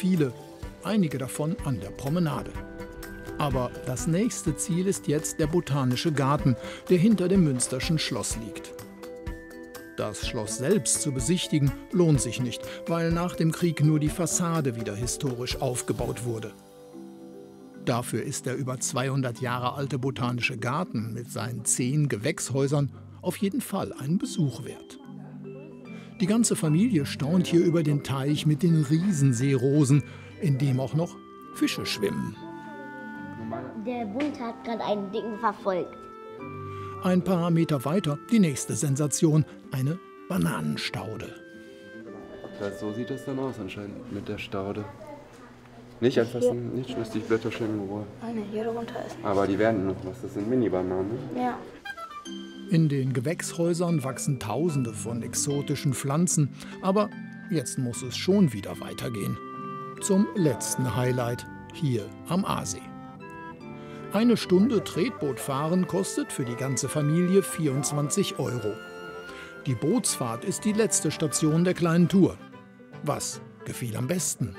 viele, einige davon an der Promenade. Aber das nächste Ziel ist jetzt der Botanische Garten, der hinter dem Münsterschen Schloss liegt. Das Schloss selbst zu besichtigen lohnt sich nicht, weil nach dem Krieg nur die Fassade wieder historisch aufgebaut wurde. Dafür ist der über 200 Jahre alte Botanische Garten mit seinen 10 Gewächshäusern auf jeden Fall einen Besuch wert. Die ganze Familie staunt hier über den Teich mit den Riesenseerosen, in dem auch noch Fische schwimmen. Der Hund hat gerade einen Dicken verfolgt. Ein paar Meter weiter die nächste Sensation, eine Bananenstaude. So sieht das dann aus anscheinend mit der Staude. Nicht anfassen, nicht, lass die Blätter schön in Ruhe. Nein, hier runter ist. Aber die werden noch was, das sind Mini-Bananen. Ne? Ja. In den Gewächshäusern wachsen Tausende von exotischen Pflanzen, aber jetzt muss es schon wieder weitergehen. Zum letzten Highlight, hier am Aasee. 1 Stunde Tretbootfahren kostet für die ganze Familie 24 €. Die Bootsfahrt ist die letzte Station der kleinen Tour. Was gefiel am besten?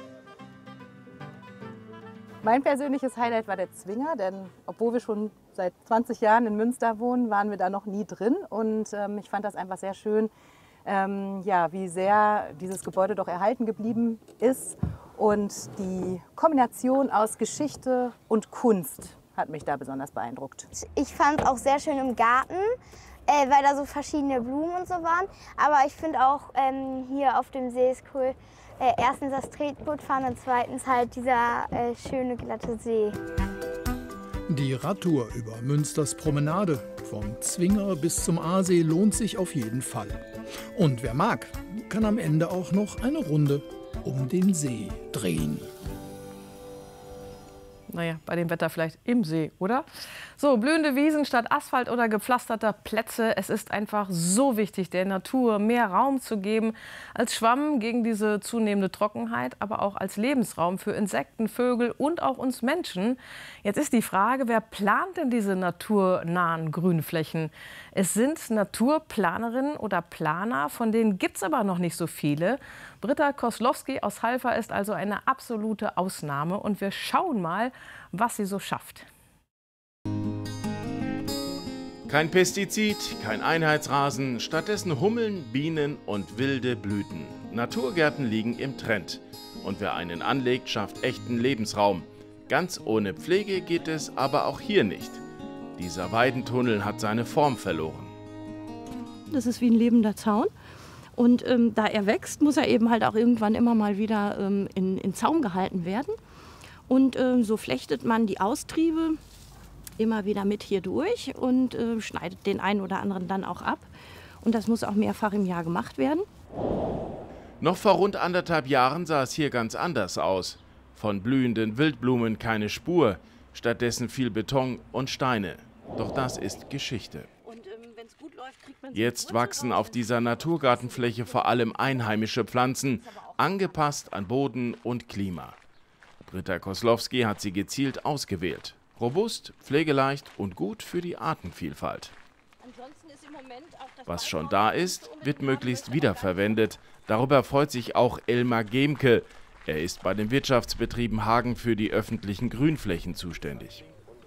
Mein persönliches Highlight war der Zwinger, denn obwohl wir schon seit 20 Jahren in Münster wohnen, waren wir da noch nie drin. Und ich fand das einfach sehr schön, wie sehr dieses Gebäude doch erhalten geblieben ist. Und die Kombination aus Geschichte und Kunst hat mich da besonders beeindruckt. Ich fand es auch sehr schön im Garten, weil da so verschiedene Blumen und so waren. Aber ich finde auch hier auf dem See ist cool, erstens das Tretbootfahren und zweitens halt dieser schöne glatte See. Die Radtour über Münsters Promenade, vom Zwinger bis zum Aasee, lohnt sich auf jeden Fall. Und wer mag, kann am Ende auch noch eine Runde um den See drehen. Naja, bei dem Wetter vielleicht im See, oder? So, blühende Wiesen statt Asphalt oder gepflasterter Plätze. Es ist einfach so wichtig, der Natur mehr Raum zu geben. Als Schwamm gegen diese zunehmende Trockenheit, aber auch als Lebensraum für Insekten, Vögel und auch uns Menschen. Jetzt ist die Frage, wer plant denn diese naturnahen Grünflächen? Es sind Naturplanerinnen oder Planer, von denen gibt es aber noch nicht so viele. Britta Koslowski aus Halver ist also eine absolute Ausnahme. Und wir schauen mal, was sie so schafft. Kein Pestizid, kein Einheitsrasen, stattdessen Hummeln, Bienen und wilde Blüten. Naturgärten liegen im Trend. Und wer einen anlegt, schafft echten Lebensraum. Ganz ohne Pflege geht es aber auch hier nicht. Dieser Weidentunnel hat seine Form verloren. Das ist wie ein lebender Zaun. Und da er wächst, muss er eben halt auch irgendwann immer mal wieder in Zaum gehalten werden. Und so flechtet man die Austriebe immer wieder mit hier durch und schneidet den einen oder anderen dann auch ab. Und das muss auch mehrfach im Jahr gemacht werden. Noch vor rund 1,5 Jahren sah es hier ganz anders aus. Von blühenden Wildblumen keine Spur, stattdessen viel Beton und Steine. Doch das ist Geschichte. Jetzt wachsen auf dieser Naturgartenfläche vor allem einheimische Pflanzen, angepasst an Boden und Klima. Britta Koslowski hat sie gezielt ausgewählt. Robust, pflegeleicht und gut für die Artenvielfalt. Was schon da ist, wird möglichst wiederverwendet. Darüber freut sich auch Elmar Gemke. Er ist bei den Wirtschaftsbetrieben Hagen für die öffentlichen Grünflächen zuständig.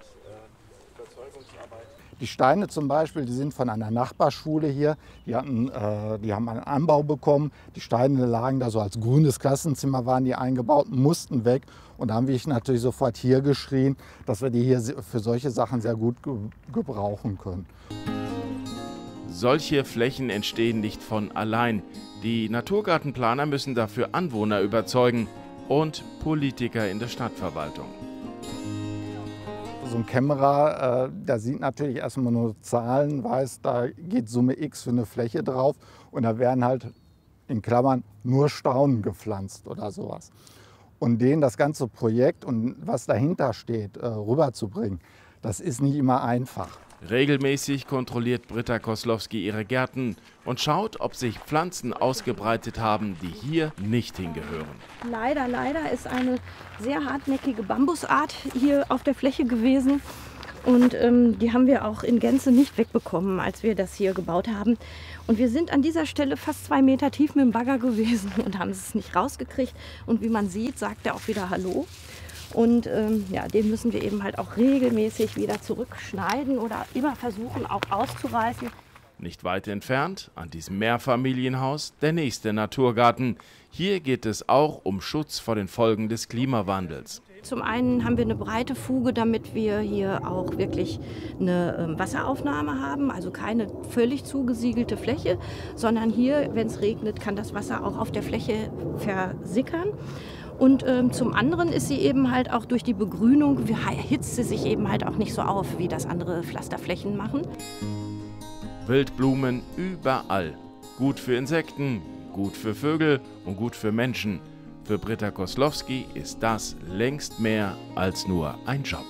Die Steine zum Beispiel, die sind von einer Nachbarschule hier. Die haben einen Anbau bekommen. Die Steine lagen da so als grünes Klassenzimmer, waren die eingebaut, mussten weg. Und da haben wir natürlich sofort hier geschrien, dass wir die hier für solche Sachen sehr gut gebrauchen können. Solche Flächen entstehen nicht von allein. Die Naturgartenplaner müssen dafür Anwohner überzeugen und Politiker in der Stadtverwaltung. So ein Kämmerer, der sieht natürlich erstmal nur Zahlen, weiß, da geht Summe X für eine Fläche drauf und da werden halt in Klammern nur Staunen gepflanzt oder sowas. Und denen das ganze Projekt und was dahinter steht, rüberzubringen, das ist nicht immer einfach. Regelmäßig kontrolliert Britta Koslowski ihre Gärten und schaut, ob sich Pflanzen ausgebreitet haben, die hier nicht hingehören. Leider ist eine sehr hartnäckige Bambusart hier auf der Fläche gewesen. Und die haben wir auch in Gänze nicht wegbekommen, als wir das hier gebaut haben. Und wir sind an dieser Stelle fast 2 Meter tief mit dem Bagger gewesen und haben es nicht rausgekriegt. Und wie man sieht, sagt er auch wieder Hallo. Und ja, den müssen wir eben halt auch regelmäßig wieder zurückschneiden oder immer versuchen auch auszureißen. Nicht weit entfernt, an diesem Mehrfamilienhaus, der nächste Naturgarten. Hier geht es auch um Schutz vor den Folgen des Klimawandels. Zum einen haben wir eine breite Fuge, damit wir hier auch wirklich eine Wasseraufnahme haben, also keine völlig zugesiegelte Fläche, sondern hier, wenn es regnet, kann das Wasser auch auf der Fläche versickern. Und zum anderen ist sie eben halt auch durch die Begrünung, hitzt sie sich eben halt auch nicht so auf, wie das andere Pflasterflächen machen. Wildblumen überall. Gut für Insekten, gut für Vögel und gut für Menschen. Für Britta Koslowski ist das längst mehr als nur ein Job.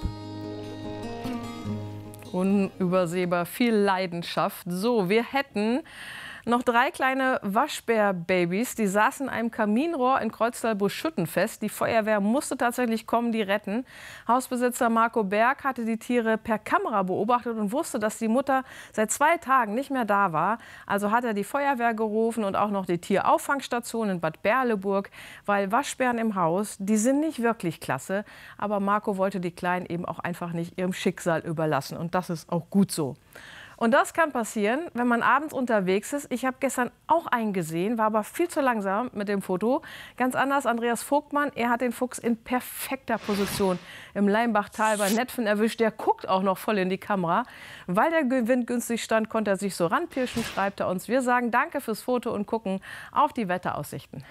Unübersehbar viel Leidenschaft. So, wir hätten noch 3 kleine Waschbärbabys, die saßen in einem Kaminrohr in Kreuztal-Busch-Schütten fest. Die Feuerwehr musste tatsächlich kommen, die retten. Hausbesitzer Marco Berg hatte die Tiere per Kamera beobachtet und wusste, dass die Mutter seit 2 Tagen nicht mehr da war. Also hat er die Feuerwehr gerufen und auch noch die Tierauffangstation in Bad Berleburg, weil Waschbären im Haus, die sind nicht wirklich klasse. Aber Marco wollte die Kleinen eben auch einfach nicht ihrem Schicksal überlassen. Und das ist auch gut so. Und das kann passieren, wenn man abends unterwegs ist. Ich habe gestern auch einen gesehen, war aber viel zu langsam mit dem Foto. Ganz anders Andreas Vogtmann, er hat den Fuchs in perfekter Position im Leimbachtal bei Netfen erwischt. Der guckt auch noch voll in die Kamera. Weil der Wind günstig stand, konnte er sich so ranpirschen, schreibt er uns. Wir sagen danke fürs Foto und gucken auf die Wetteraussichten.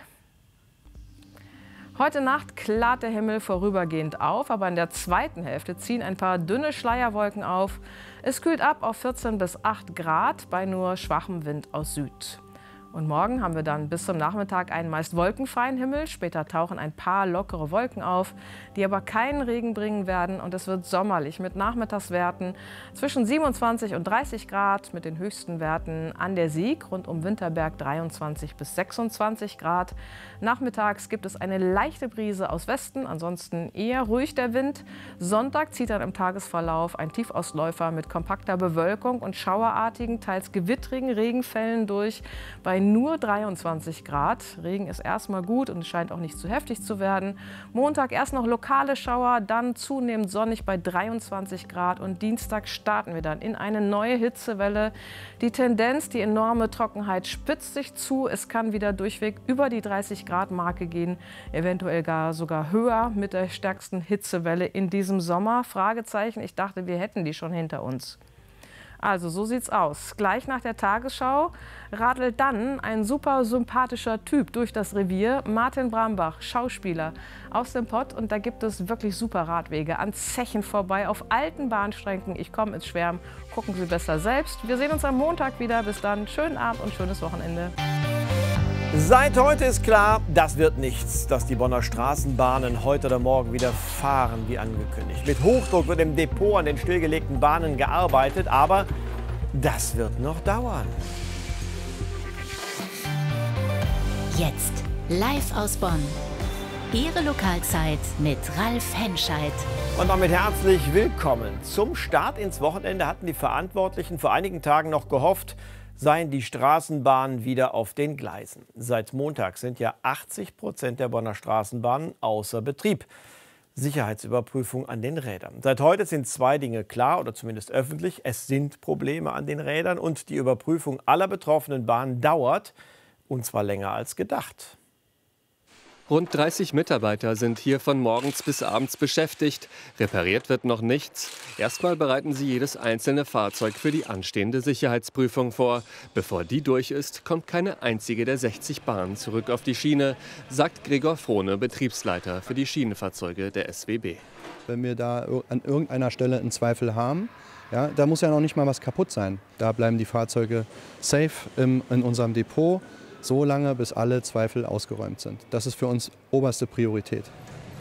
Heute Nacht klart der Himmel vorübergehend auf, aber in der zweiten Hälfte ziehen ein paar dünne Schleierwolken auf. Es kühlt ab auf 14 bis 8 Grad bei nur schwachem Wind aus Süd. Und morgen haben wir dann bis zum Nachmittag einen meist wolkenfreien Himmel. Später tauchen ein paar lockere Wolken auf, die aber keinen Regen bringen werden. Und es wird sommerlich mit Nachmittagswerten zwischen 27 und 30 Grad mit den höchsten Werten an der Sieg rund um Winterberg 23 bis 26 Grad. Nachmittags gibt es eine leichte Brise aus Westen, ansonsten eher ruhig der Wind. Sonntag zieht dann im Tagesverlauf ein Tiefausläufer mit kompakter Bewölkung und schauerartigen, teils gewittrigen Regenfällen durch bei nur 23 Grad. Regen ist erstmal gut und es scheint auch nicht zu heftig zu werden. Montag erst noch lokale Schauer, dann zunehmend sonnig bei 23 Grad. Und Dienstag starten wir dann in eine neue Hitzewelle. Die Tendenz, die enorme Trockenheit spitzt sich zu. Es kann wieder durchweg über die 30 Grad Marke gehen, eventuell sogar höher mit der stärksten Hitzewelle in diesem Sommer. Fragezeichen, ich dachte, wir hätten die schon hinter uns. Also so sieht's aus. Gleich nach der Tagesschau radelt dann ein super sympathischer Typ durch das Revier. Martin Brambach, Schauspieler aus dem Pott. Und da gibt es wirklich super Radwege an Zechen vorbei, auf alten Bahnstrecken. Ich komme ins Schwärmen. Gucken Sie besser selbst. Wir sehen uns am Montag wieder. Bis dann. Schönen Abend und schönes Wochenende. Seit heute ist klar, das wird nichts, dass die Bonner Straßenbahnen heute oder morgen wieder fahren, wie angekündigt. Mit Hochdruck wird im Depot an den stillgelegten Bahnen gearbeitet, aber das wird noch dauern. Jetzt live aus Bonn. Ihre Lokalzeit mit Ralf Henscheid. Und damit herzlich willkommen. Zum Start ins Wochenende hatten die Verantwortlichen vor einigen Tagen noch gehofft, seien die Straßenbahnen wieder auf den Gleisen. Seit Montag sind ja 80% der Bonner Straßenbahnen außer Betrieb. Sicherheitsüberprüfung an den Rädern. Seit heute sind 2 Dinge klar, oder zumindest öffentlich. Es sind Probleme an den Rädern und die Überprüfung aller betroffenen Bahnen dauert, und zwar länger als gedacht. Rund 30 Mitarbeiter sind hier von morgens bis abends beschäftigt. Repariert wird noch nichts. Erstmal bereiten sie jedes einzelne Fahrzeug für die anstehende Sicherheitsprüfung vor. Bevor die durch ist, kommt keine einzige der 60 Bahnen zurück auf die Schiene, sagt Gregor Frohne, Betriebsleiter für die Schienenfahrzeuge der SWB. Wenn wir da an irgendeiner Stelle einen Zweifel haben, ja, da muss ja noch nicht mal was kaputt sein. Da bleiben die Fahrzeuge safe in unserem Depot, so lange bis alle Zweifel ausgeräumt sind. Das ist für uns oberste Priorität.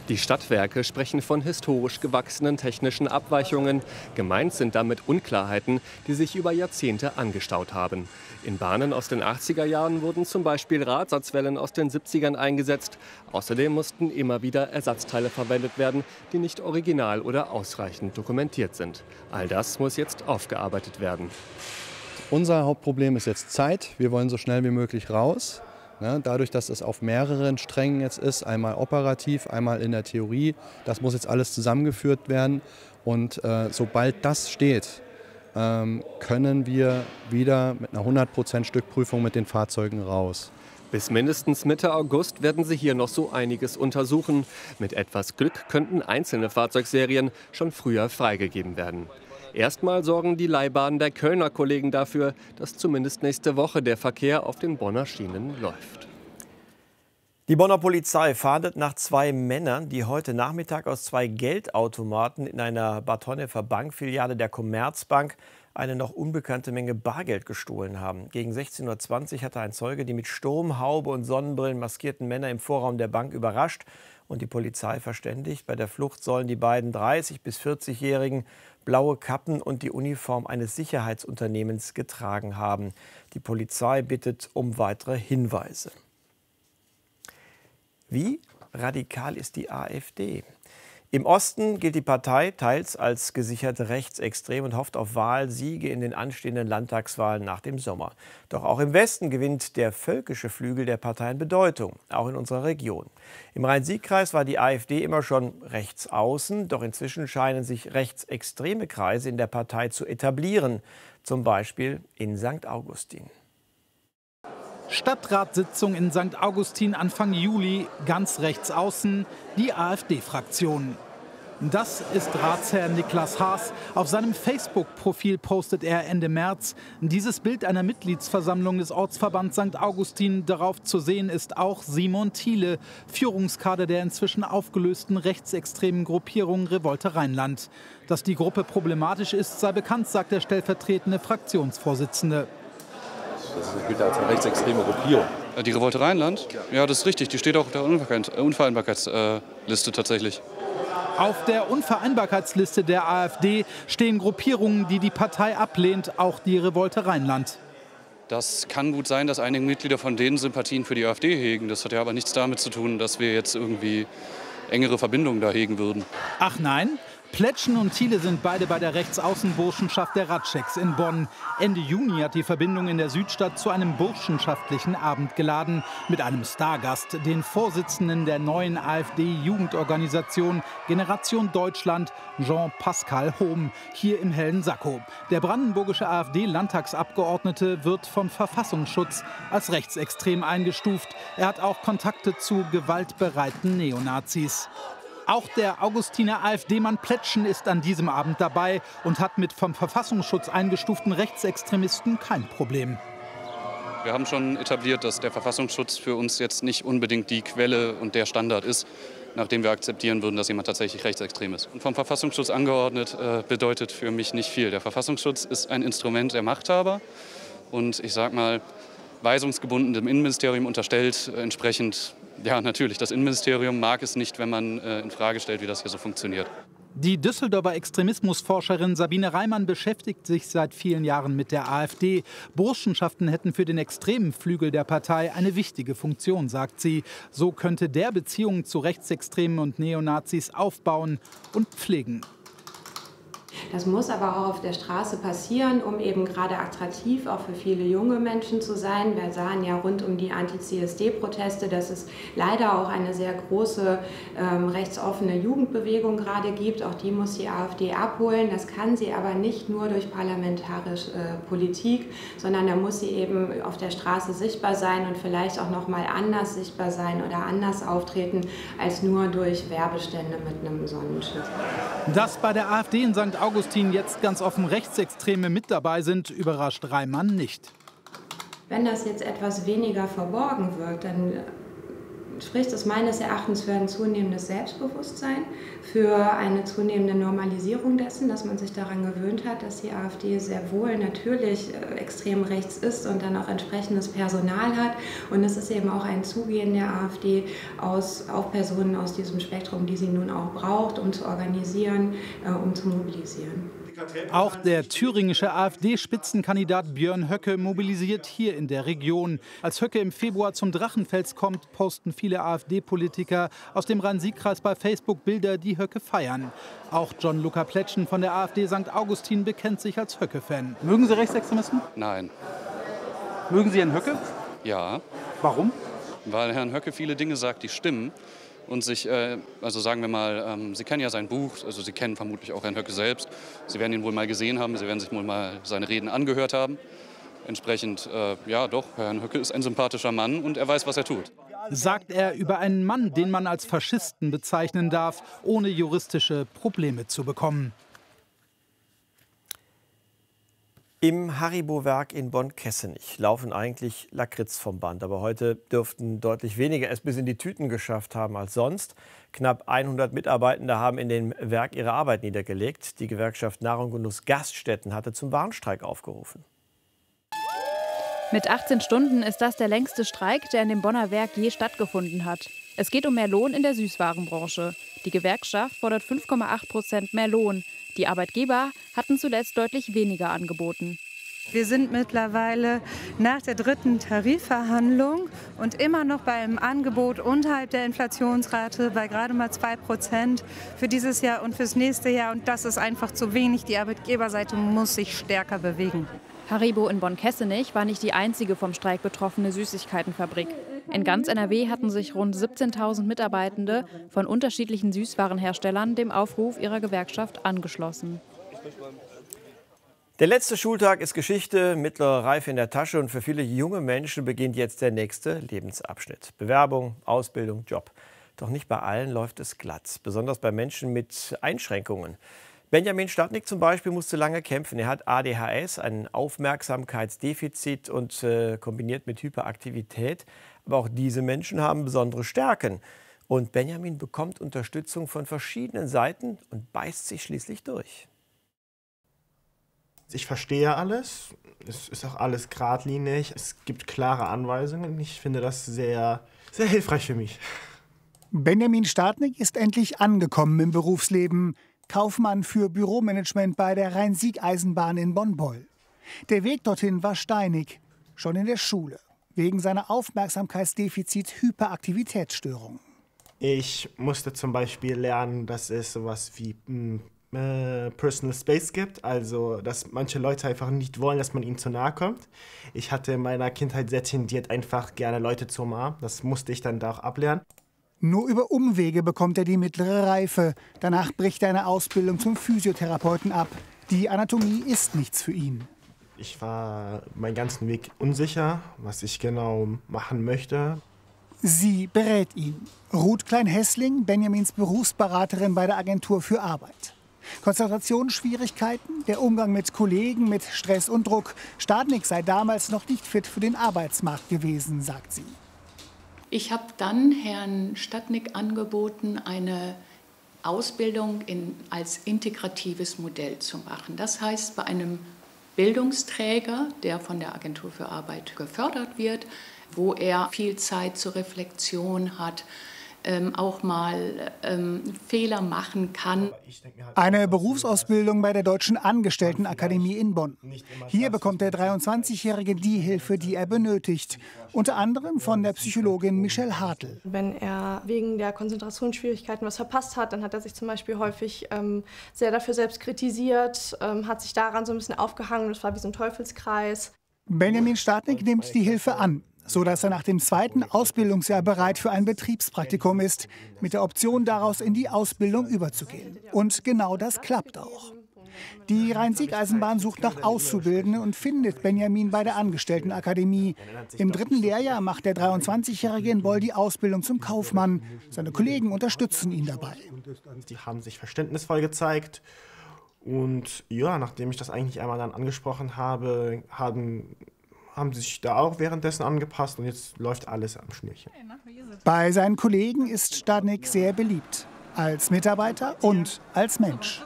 Die Stadtwerke sprechen von historisch gewachsenen technischen Abweichungen. Gemeint sind damit Unklarheiten, die sich über Jahrzehnte angestaut haben. In Bahnen aus den 80er Jahren wurden zum Beispiel Radsatzwellen aus den 70ern eingesetzt. Außerdem mussten immer wieder Ersatzteile verwendet werden, die nicht original oder ausreichend dokumentiert sind. All das muss jetzt aufgearbeitet werden. Unser Hauptproblem ist jetzt Zeit. Wir wollen so schnell wie möglich raus. Dadurch, dass es auf mehreren Strängen jetzt ist, einmal operativ, einmal in der Theorie, das muss jetzt alles zusammengeführt werden. Und sobald das steht, können wir wieder mit einer 100% Stückprüfung mit den Fahrzeugen raus. Bis mindestens Mitte August werden sie hier noch so einiges untersuchen. Mit etwas Glück könnten einzelne Fahrzeugserien schon früher freigegeben werden. Erstmal sorgen die Leihbahnen der Kölner Kollegen dafür, dass zumindest nächste Woche der Verkehr auf den Bonner Schienen läuft. Die Bonner Polizei fahndet nach 2 Männern, die heute Nachmittag aus 2 Geldautomaten in einer Bad Honneffer Bankfiliale der Commerzbank eine noch unbekannte Menge Bargeld gestohlen haben. Gegen 16:20 Uhr hatte ein Zeuge die mit Sturmhaube und Sonnenbrillen maskierten Männer im Vorraum der Bank überrascht und die Polizei verständigt. Bei der Flucht sollen die beiden 30- bis 40-Jährigen blaue Kappen und die Uniform eines Sicherheitsunternehmens getragen haben. Die Polizei bittet um weitere Hinweise. Wie radikal ist die AfD? Im Osten gilt die Partei teils als gesichert rechtsextrem und hofft auf Wahlsiege in den anstehenden Landtagswahlen nach dem Sommer. Doch auch im Westen gewinnt der völkische Flügel der Partei an Bedeutung, auch in unserer Region. Im Rhein-Sieg-Kreis war die AfD immer schon rechtsaußen, doch inzwischen scheinen sich rechtsextreme Kreise in der Partei zu etablieren, zum Beispiel in St. Augustin. Stadtratssitzung in St. Augustin Anfang Juli, ganz rechts außen, die AfD-Fraktion. Das ist Ratsherr Niklas Haas. Auf seinem Facebook-Profil postet er Ende März dieses Bild einer Mitgliedsversammlung des Ortsverbands St. Augustin. Darauf zu sehen ist auch Simon Thiele, Führungskader der inzwischen aufgelösten rechtsextremen Gruppierung Revolte Rheinland. Dass die Gruppe problematisch ist, sei bekannt, sagt der stellvertretende Fraktionsvorsitzende. Das gilt als eine rechtsextreme Gruppierung. Die Revolte Rheinland? Ja, das ist richtig. Die steht auch auf der Unvereinbarkeitsliste tatsächlich. Auf der Unvereinbarkeitsliste der AfD stehen Gruppierungen, die die Partei ablehnt, auch die Revolte Rheinland. Das kann gut sein, dass einige Mitglieder von denen Sympathien für die AfD hegen. Das hat ja aber nichts damit zu tun, dass wir jetzt irgendwie engere Verbindungen da hegen würden. Ach nein? Pletschen und Thiele sind beide bei der Rechtsaußenburschenschaft der Ratscheks in Bonn. Ende Juni hat die Verbindung in der Südstadt zu einem burschenschaftlichen Abend geladen. Mit einem Stargast, den Vorsitzenden der neuen AfD-Jugendorganisation Generation Deutschland, Jean-Pascal Hohm, hier im hellen Sakko. Der brandenburgische AfD-Landtagsabgeordnete wird vom Verfassungsschutz als rechtsextrem eingestuft. Er hat auch Kontakte zu gewaltbereiten Neonazis. Auch der Augustiner AfD-Mann Pletschen ist an diesem Abend dabei und hat mit vom Verfassungsschutz eingestuften Rechtsextremisten kein Problem. Wir haben schon etabliert, dass der Verfassungsschutz für uns jetzt nicht unbedingt die Quelle und der Standard ist, nachdem wir akzeptieren würden, dass jemand tatsächlich rechtsextrem ist. Und vom Verfassungsschutz angeordnet bedeutet für mich nicht viel. Der Verfassungsschutz ist ein Instrument der Machthaber und ich sag mal, weisungsgebunden dem Innenministerium unterstellt, entsprechend. Ja, natürlich. Das Innenministerium mag es nicht, wenn man in Frage stellt, wie das hier so funktioniert. Die Düsseldorfer Extremismusforscherin Sabine Reimann beschäftigt sich seit vielen Jahren mit der AfD. Burschenschaften hätten für den extremen Flügel der Partei eine wichtige Funktion, sagt sie. So könnte der Beziehungen zu Rechtsextremen und Neonazis aufbauen und pflegen. Das muss aber auch auf der Straße passieren, um eben gerade attraktiv auch für viele junge Menschen zu sein. Wir sahen ja rund um die Anti-CSD-Proteste, dass es leider auch eine sehr große rechtsoffene Jugendbewegung gerade gibt. Auch die muss die AfD abholen. Das kann sie aber nicht nur durch parlamentarische Politik, sondern da muss sie eben auf der Straße sichtbar sein und vielleicht auch noch mal anders sichtbar sein oder anders auftreten als nur durch Werbestände mit einem Sonnenschutz. Dass bei der AfD in St. Augustin jetzt ganz offen Rechtsextreme mit dabei sind, überrascht Reimann nicht. Wenn das jetzt etwas weniger verborgen wird, dann spricht es meines Erachtens für ein zunehmendes Selbstbewusstsein, für eine zunehmende Normalisierung dessen, dass man sich daran gewöhnt hat, dass die AfD sehr wohl natürlich extrem rechts ist und dann auch entsprechendes Personal hat. Und es ist eben auch ein Zugehen der AfD auf Personen aus diesem Spektrum, die sie nun auch braucht, um zu organisieren, um zu mobilisieren. Auch der thüringische AfD-Spitzenkandidat Björn Höcke mobilisiert hier in der Region. Als Höcke im Februar zum Drachenfels kommt, posten viele AfD-Politiker aus dem Rhein-Sieg-Kreis bei Facebook Bilder, die Höcke feiern. Auch John-Luca Plätschen von der AfD St. Augustin bekennt sich als Höcke-Fan. Mögen Sie Rechtsextremisten? Nein. Mögen Sie Herrn Höcke? Ja. Warum? Weil Herrn Höcke viele Dinge sagt, die stimmen. Und sich, also sagen wir mal, Sie kennen ja sein Buch, also Sie kennen vermutlich auch Herrn Höcke selbst. Sie werden ihn wohl mal gesehen haben, Sie werden sich wohl mal seine Reden angehört haben. Entsprechend, ja doch, Herrn Höcke ist ein sympathischer Mann und er weiß, was er tut. Sagt er über einen Mann, den man als Faschisten bezeichnen darf, ohne juristische Probleme zu bekommen. Im Haribo-Werk in Bonn-Kessenich laufen eigentlich Lakritz vom Band. Aber heute dürften deutlich weniger es bis in die Tüten geschafft haben als sonst. Knapp 100 Mitarbeitende haben in dem Werk ihre Arbeit niedergelegt. Die Gewerkschaft Nahrung und Genuss Gaststätten hatte zum Warnstreik aufgerufen. Mit 18 Stunden ist das der längste Streik, der in dem Bonner Werk je stattgefunden hat. Es geht um mehr Lohn in der Süßwarenbranche. Die Gewerkschaft fordert 5,8% mehr Lohn. Die Arbeitgeber hatten zuletzt deutlich weniger angeboten. Wir sind mittlerweile nach der 3. Tarifverhandlung und immer noch bei einem Angebot unterhalb der Inflationsrate bei gerade mal 2% für dieses Jahr und fürs nächste Jahr. Und das ist einfach zu wenig. Die Arbeitgeberseite muss sich stärker bewegen. Haribo in Bonn-Kessenich war nicht die einzige vom Streik betroffene Süßigkeitenfabrik. In ganz NRW hatten sich rund 17.000 Mitarbeitende von unterschiedlichen Süßwarenherstellern dem Aufruf ihrer Gewerkschaft angeschlossen. Der letzte Schultag ist Geschichte, mittlere Reife in der Tasche und für viele junge Menschen beginnt jetzt der nächste Lebensabschnitt. Bewerbung, Ausbildung, Job. Doch nicht bei allen läuft es glatt, besonders bei Menschen mit Einschränkungen. Benjamin Stadnick zum Beispiel musste lange kämpfen. Er hat ADHS, ein Aufmerksamkeitsdefizit und kombiniert mit Hyperaktivität. Aber auch diese Menschen haben besondere Stärken. Und Benjamin bekommt Unterstützung von verschiedenen Seiten und beißt sich schließlich durch. Ich verstehe alles. Es ist auch alles geradlinig. Es gibt klare Anweisungen. Ich finde das sehr, sehr hilfreich für mich. Benjamin Stadnick ist endlich angekommen im Berufsleben. Kaufmann für Büromanagement bei der Rhein-Sieg-Eisenbahn in Bonn-Boll. Der Weg dorthin war steinig, schon in der Schule, wegen seiner Aufmerksamkeitsdefizit-Hyperaktivitätsstörung. Ich musste zum Beispiel lernen, dass es sowas wie Personal Space gibt, also dass manche Leute einfach nicht wollen, dass man ihnen zu nahe kommt. Ich hatte in meiner Kindheit sehr tendiert, einfach gerne Leute zu umarmen. Das musste ich dann da auch ablernen. Nur über Umwege bekommt er die mittlere Reife. Danach bricht er eine Ausbildung zum Physiotherapeuten ab. Die Anatomie ist nichts für ihn. Ich war meinen ganzen Weg unsicher, was ich genau machen möchte. Sie berät ihn. Ruth Klein-Hessling, Benjamins Berufsberaterin bei der Agentur für Arbeit. Konzentrationsschwierigkeiten, der Umgang mit Kollegen, mit Stress und Druck. Stadnick sei damals noch nicht fit für den Arbeitsmarkt gewesen, sagt sie. Ich habe dann Herrn Stadnick angeboten, eine Ausbildung als integratives Modell zu machen. Das heißt, bei einem Bildungsträger, der von der Agentur für Arbeit gefördert wird, wo er viel Zeit zur Reflexion hat, auch mal Fehler machen kann. Eine Berufsausbildung bei der Deutschen Angestelltenakademie in Bonn. Hier bekommt der 23-Jährige die Hilfe, die er benötigt. Unter anderem von der Psychologin Michelle Hartl. Wenn er wegen der Konzentrationsschwierigkeiten was verpasst hat, dann hat er sich zum Beispiel häufig sehr dafür selbst kritisiert, hat sich daran so ein bisschen aufgehangen. Das war wie so ein Teufelskreis. Benjamin Stadnick nimmt die Hilfe an, sodass er nach dem 2. Ausbildungsjahr bereit für ein Betriebspraktikum ist, mit der Option daraus in die Ausbildung überzugehen. Und genau das klappt auch. Die Rhein-Sieg-Eisenbahn sucht nach Auszubildenden und findet Benjamin bei der Angestelltenakademie. Im 3. Lehrjahr macht der 23-Jährige in Boll die Ausbildung zum Kaufmann. Seine Kollegen unterstützen ihn dabei. Die haben sich verständnisvoll gezeigt. Und ja, nachdem ich das eigentlich einmal dann angesprochen habe, haben haben sich da auch währenddessen angepasst und jetzt läuft alles am Schnürchen. Bei seinen Kollegen ist Stadnik sehr beliebt. Als Mitarbeiter und als Mensch.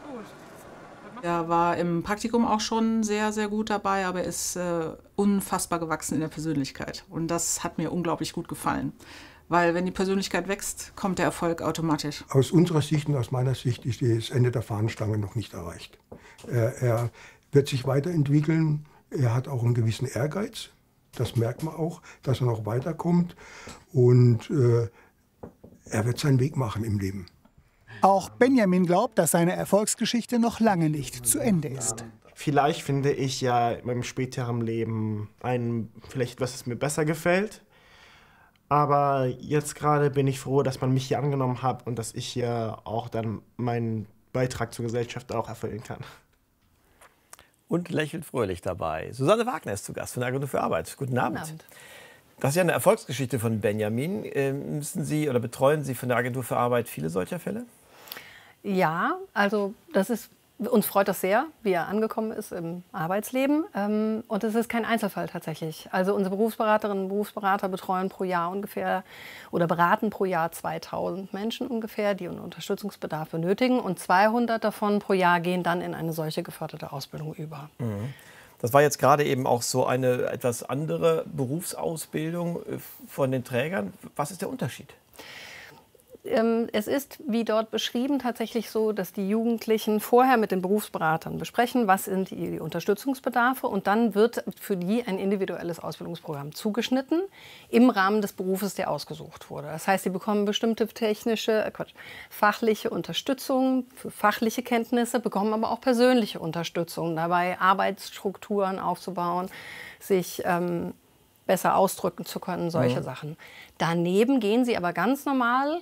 Er war im Praktikum auch schon sehr, sehr gut dabei, aber er ist unfassbar gewachsen in der Persönlichkeit. Und das hat mir unglaublich gut gefallen. Weil wenn die Persönlichkeit wächst, kommt der Erfolg automatisch. Aus unserer Sicht und aus meiner Sicht ist das Ende der Fahnenstange noch nicht erreicht. Er wird sich weiterentwickeln. Er hat auch einen gewissen Ehrgeiz. Das merkt man auch, dass er noch weiterkommt. Und er wird seinen Weg machen im Leben. Auch Benjamin glaubt, dass seine Erfolgsgeschichte noch lange nicht zu Ende ist. Vielleicht finde ich ja in meinem späteren Leben vielleicht etwas, das mir besser gefällt. Aber jetzt gerade bin ich froh, dass man mich hier angenommen hat und dass ich hier auch dann meinen Beitrag zur Gesellschaft auch erfüllen kann. Und lächelt fröhlich dabei. Susanne Wagner ist zu Gast von der Agentur für Arbeit. Guten Abend. Das ist ja eine Erfolgsgeschichte von Benjamin. Müssen Sie oder betreuen Sie von der Agentur für Arbeit viele solcher Fälle? Ja, also uns freut das sehr, wie er angekommen ist im Arbeitsleben. Und es ist kein Einzelfall tatsächlich. Also unsere Berufsberaterinnen und Berufsberater betreuen pro Jahr ungefähr oder beraten pro Jahr 2000 Menschen ungefähr, die einen Unterstützungsbedarf benötigen. Und 200 davon pro Jahr gehen dann in eine solche geförderte Ausbildung über. Mhm. Das war jetzt gerade eben auch so eine etwas andere Berufsausbildung von den Trägern. Was ist der Unterschied? Es ist, wie dort beschrieben, tatsächlich so, dass die Jugendlichen vorher mit den Berufsberatern besprechen, was sind die Unterstützungsbedarfe, und dann wird für die ein individuelles Ausbildungsprogramm zugeschnitten im Rahmen des Berufes, der ausgesucht wurde. Das heißt, sie bekommen bestimmte fachliche Unterstützung für fachliche Kenntnisse, bekommen aber auch persönliche Unterstützung dabei, Arbeitsstrukturen aufzubauen, sich besser ausdrücken zu können, solche Sachen. Daneben gehen sie aber ganz normal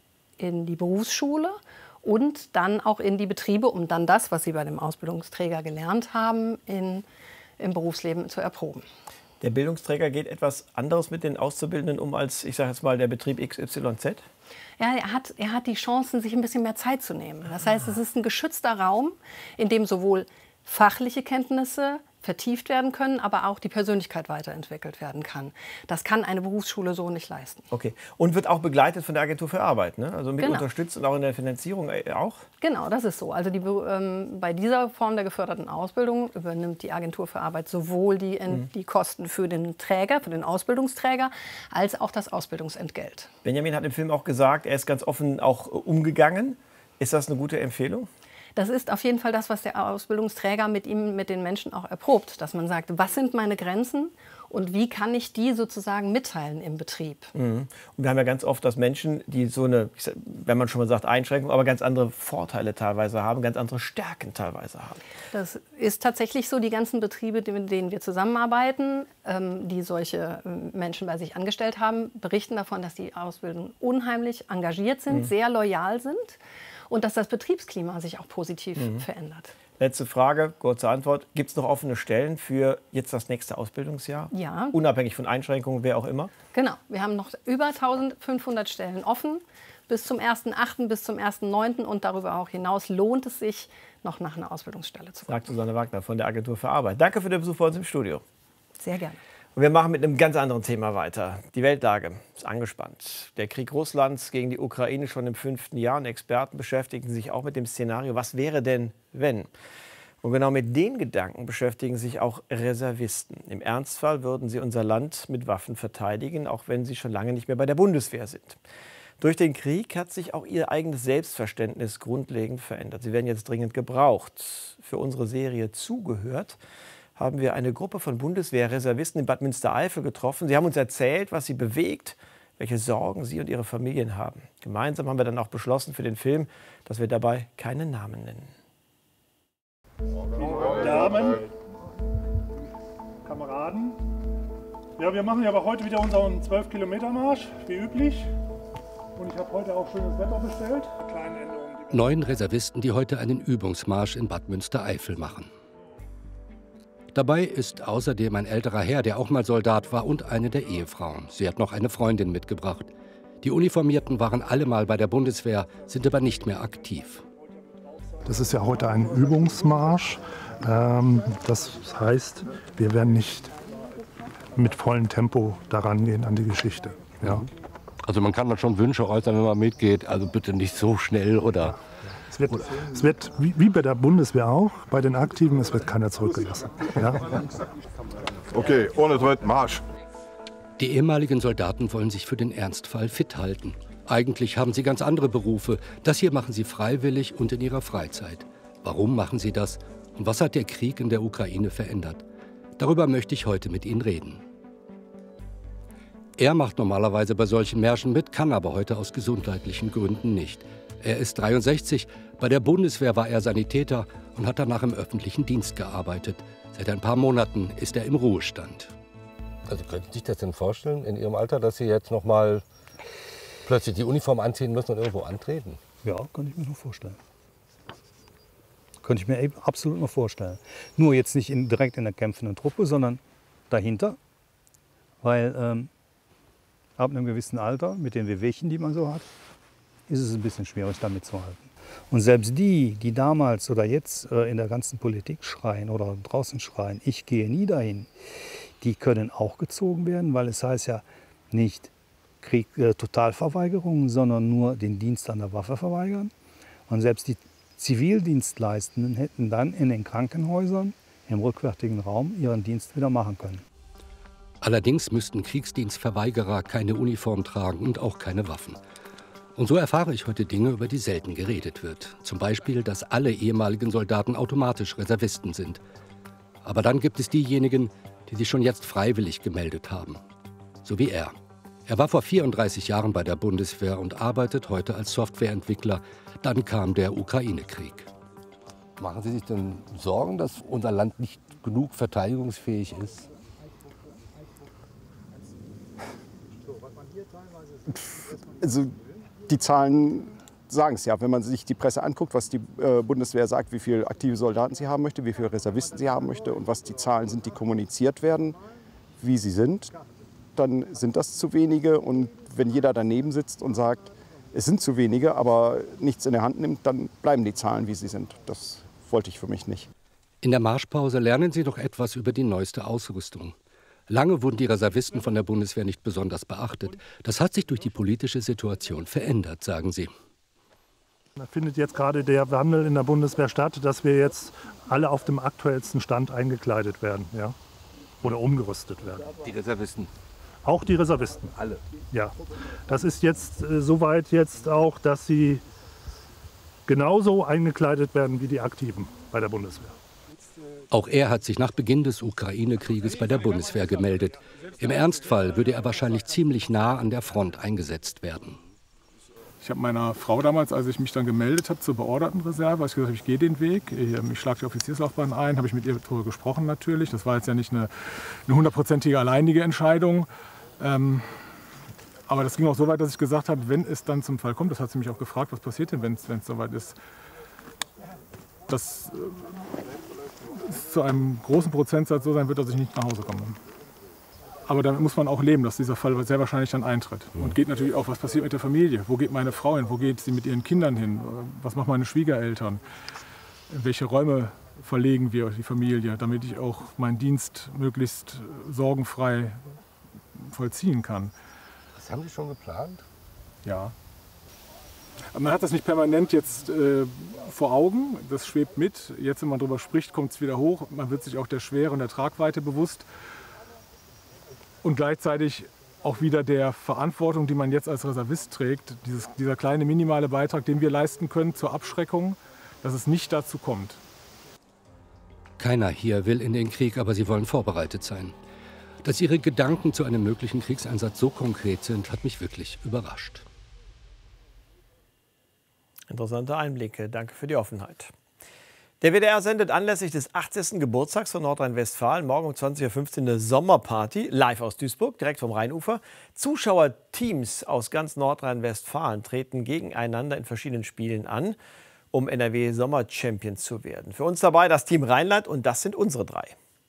in die Berufsschule und dann auch in die Betriebe, um dann das, was sie bei dem Ausbildungsträger gelernt haben, im Berufsleben zu erproben. Der Bildungsträger geht etwas anderes mit den Auszubildenden um als, ich sage jetzt mal, der Betrieb XYZ? Ja, er hat die Chancen, sich ein bisschen mehr Zeit zu nehmen. Das heißt, es ist ein geschützter Raum, in dem sowohl fachliche Kenntnisse vertieft werden können, aber auch die Persönlichkeit weiterentwickelt werden kann. Das kann eine Berufsschule so nicht leisten. Okay. Und wird auch begleitet von der Agentur für Arbeit, ne? Also mit unterstützt und auch in der Finanzierung auch? Genau, das ist so. Also bei dieser Form der geförderten Ausbildung übernimmt die Agentur für Arbeit sowohl die Kosten für den Träger, für den Ausbildungsträger, als auch das Ausbildungsentgelt. Benjamin hat im Film auch gesagt, er ist ganz offen auch umgegangen. Ist das eine gute Empfehlung? Das ist auf jeden Fall das, was der Ausbildungsträger mit den Menschen auch erprobt. Dass man sagt, was sind meine Grenzen und wie kann ich die sozusagen mitteilen im Betrieb. Und wir haben ja ganz oft, dass Menschen, die so eine, wenn man schon mal sagt, Einschränkung, aber ganz andere Vorteile teilweise haben, ganz andere Stärken teilweise haben. Das ist tatsächlich so. Die ganzen Betriebe, mit denen wir zusammenarbeiten, die solche Menschen bei sich angestellt haben, berichten davon, dass die Ausbildungen unheimlich engagiert sind, sehr loyal sind. Und dass das Betriebsklima sich auch positiv verändert. Letzte Frage, kurze Antwort. Gibt es noch offene Stellen für jetzt das nächste Ausbildungsjahr? Ja. Unabhängig von Einschränkungen, wer auch immer? Genau. Wir haben noch über 1500 Stellen offen. Bis zum 1.8., bis zum 1.9. und darüber auch hinaus lohnt es sich, noch nach einer Ausbildungsstelle zu gucken. Sagt Susanne Wagner von der Agentur für Arbeit. Danke für den Besuch bei uns im Studio. Sehr gerne. Und wir machen mit einem ganz anderen Thema weiter. Die Weltlage ist angespannt. Der Krieg Russlands gegen die Ukraine schon im 5. Jahr. Und Experten beschäftigen sich auch mit dem Szenario, was wäre denn, wenn? Und genau mit den Gedanken beschäftigen sich auch Reservisten. Im Ernstfall würden sie unser Land mit Waffen verteidigen, auch wenn sie schon lange nicht mehr bei der Bundeswehr sind. Durch den Krieg hat sich auch ihr eigenes Selbstverständnis grundlegend verändert. Sie werden jetzt dringend gebraucht. Für unsere Serie Zugehört haben wir eine Gruppe von Bundeswehrreservisten in Bad Münstereifel getroffen. Sie haben uns erzählt, was sie bewegt, welche Sorgen sie und ihre Familien haben. Gemeinsam haben wir dann auch beschlossen für den Film, dass wir dabei keinen Namen nennen. Damen, Kameraden, ja, wir machen ja aber heute wieder unseren 12-Kilometer-Marsch, wie üblich. Und ich habe heute auch schönes Wetter bestellt. Kleine Änderungen. 9 Reservisten, die heute einen Übungsmarsch in Bad Münstereifel machen. Dabei ist außerdem ein älterer Herr, der auch mal Soldat war, und eine der Ehefrauen. Sie hat noch eine Freundin mitgebracht. Die Uniformierten waren alle mal bei der Bundeswehr, sind aber nicht mehr aktiv. Das ist ja heute ein Übungsmarsch. Das heißt, wir werden nicht mit vollem Tempo daran gehen an die Geschichte. Ja. Also man kann dann schon Wünsche äußern, wenn man mitgeht, also bitte nicht so schnell oder... Es wird wie bei der Bundeswehr auch, bei den Aktiven, es wird keiner zurückgelassen. Ja? Okay, ohne Tritt, Marsch! Die ehemaligen Soldaten wollen sich für den Ernstfall fit halten. Eigentlich haben sie ganz andere Berufe. Das hier machen sie freiwillig und in ihrer Freizeit. Warum machen sie das? Und was hat der Krieg in der Ukraine verändert? Darüber möchte ich heute mit Ihnen reden. Er macht normalerweise bei solchen Märschen mit, kann aber heute aus gesundheitlichen Gründen nicht. Er ist 63, bei der Bundeswehr war er Sanitäter und hat danach im öffentlichen Dienst gearbeitet. Seit ein paar Monaten ist er im Ruhestand. Also können Sie sich das denn vorstellen, in Ihrem Alter, dass Sie jetzt noch mal plötzlich die Uniform anziehen müssen und irgendwo antreten? Ja, kann ich mir noch vorstellen. Könnte ich mir absolut noch vorstellen. Nur jetzt nicht direkt in der kämpfenden Truppe, sondern dahinter. Weil ab einem gewissen Alter, mit den Wehwehchen, die man so hat, ist es ein bisschen schwierig, damit zu halten. Und selbst die damals oder jetzt in der ganzen Politik schreien oder draußen schreien, ich gehe nie dahin, die können auch gezogen werden, weil es heißt ja nicht Totalverweigerung, sondern nur den Dienst an der Waffe verweigern. Und selbst die Zivildienstleistenden hätten dann in den Krankenhäusern im rückwärtigen Raum ihren Dienst wieder machen können. Allerdings müssten Kriegsdienstverweigerer keine Uniform tragen und auch keine Waffen. Und so erfahre ich heute Dinge, über die selten geredet wird. Zum Beispiel, dass alle ehemaligen Soldaten automatisch Reservisten sind. Aber dann gibt es diejenigen, die sich schon jetzt freiwillig gemeldet haben. So wie er. Er war vor 34 Jahren bei der Bundeswehr und arbeitet heute als Softwareentwickler. Dann kam der Ukraine-Krieg. Machen Sie sich denn Sorgen, dass unser Land nicht genug verteidigungsfähig ist? Also die Zahlen sagen es ja, wenn man sich die Presse anguckt, was die Bundeswehr sagt, wie viele aktive Soldaten sie haben möchte, wie viele Reservisten sie haben möchte und was die Zahlen sind, die kommuniziert werden, wie sie sind, dann sind das zu wenige. Und wenn jeder daneben sitzt und sagt, es sind zu wenige, aber nichts in der Hand nimmt, dann bleiben die Zahlen, wie sie sind. Das wollte ich für mich nicht. In der Marschpause lernen Sie noch etwas über die neueste Ausrüstung. Lange wurden die Reservisten von der Bundeswehr nicht besonders beachtet. Das hat sich durch die politische Situation verändert, sagen Sie. Da findet jetzt gerade der Wandel in der Bundeswehr statt, dass wir jetzt alle auf dem aktuellsten Stand eingekleidet werden, ja? Oder umgerüstet werden. Die Reservisten? Auch die Reservisten. Alle? Ja. Das ist jetzt soweit jetzt auch, dass sie genauso eingekleidet werden wie die Aktiven bei der Bundeswehr. Auch er hat sich nach Beginn des Ukraine-Krieges bei der Bundeswehr gemeldet. Im Ernstfall würde er wahrscheinlich ziemlich nah an der Front eingesetzt werden. Ich habe meiner Frau damals, als ich mich dann gemeldet habe zur beorderten Reserve, als ich gesagt habe, ich gehe den Weg, ich schlage die Offizierslaufbahn ein, habe ich mit ihr darüber gesprochen natürlich. Das war jetzt ja nicht eine 100%ige alleinige Entscheidung. Aber das ging auch so weit, dass ich gesagt habe, wenn es dann zum Fall kommt, das hat sie mich auch gefragt, was passiert denn, wenn es soweit ist, dass es zu einem großen Prozentsatz so sein wird, dass ich nicht nach Hause komme. Aber damit muss man auch leben, dass dieser Fall sehr wahrscheinlich dann eintritt. Und geht natürlich auch, was passiert mit der Familie? Wo geht meine Frau hin? Wo geht sie mit ihren Kindern hin? Was machen meine Schwiegereltern? In welche Räume verlegen wir die Familie, damit ich auch meinen Dienst möglichst sorgenfrei vollziehen kann? Das haben Sie schon geplant? Ja. Aber man hat das nicht permanent jetzt vor Augen, das schwebt mit. Jetzt, wenn man darüber spricht, kommt es wieder hoch. Man wird sich auch der Schwere und der Tragweite bewusst. Und gleichzeitig auch wieder der Verantwortung, die man jetzt als Reservist trägt, dieser kleine minimale Beitrag, den wir leisten können zur Abschreckung, dass es nicht dazu kommt. Keiner hier will in den Krieg, aber sie wollen vorbereitet sein. Dass ihre Gedanken zu einem möglichen Kriegseinsatz so konkret sind, hat mich wirklich überrascht. Interessante Einblicke. Danke für die Offenheit. Der WDR sendet anlässlich des 80. Geburtstags von Nordrhein-Westfalen morgen um 20.15 Uhr eine Sommerparty, live aus Duisburg, direkt vom Rheinufer. Zuschauerteams aus ganz Nordrhein-Westfalen treten gegeneinander in verschiedenen Spielen an, um NRW-Sommer-Champions zu werden. Für uns dabei das Team Rheinland und das sind unsere drei.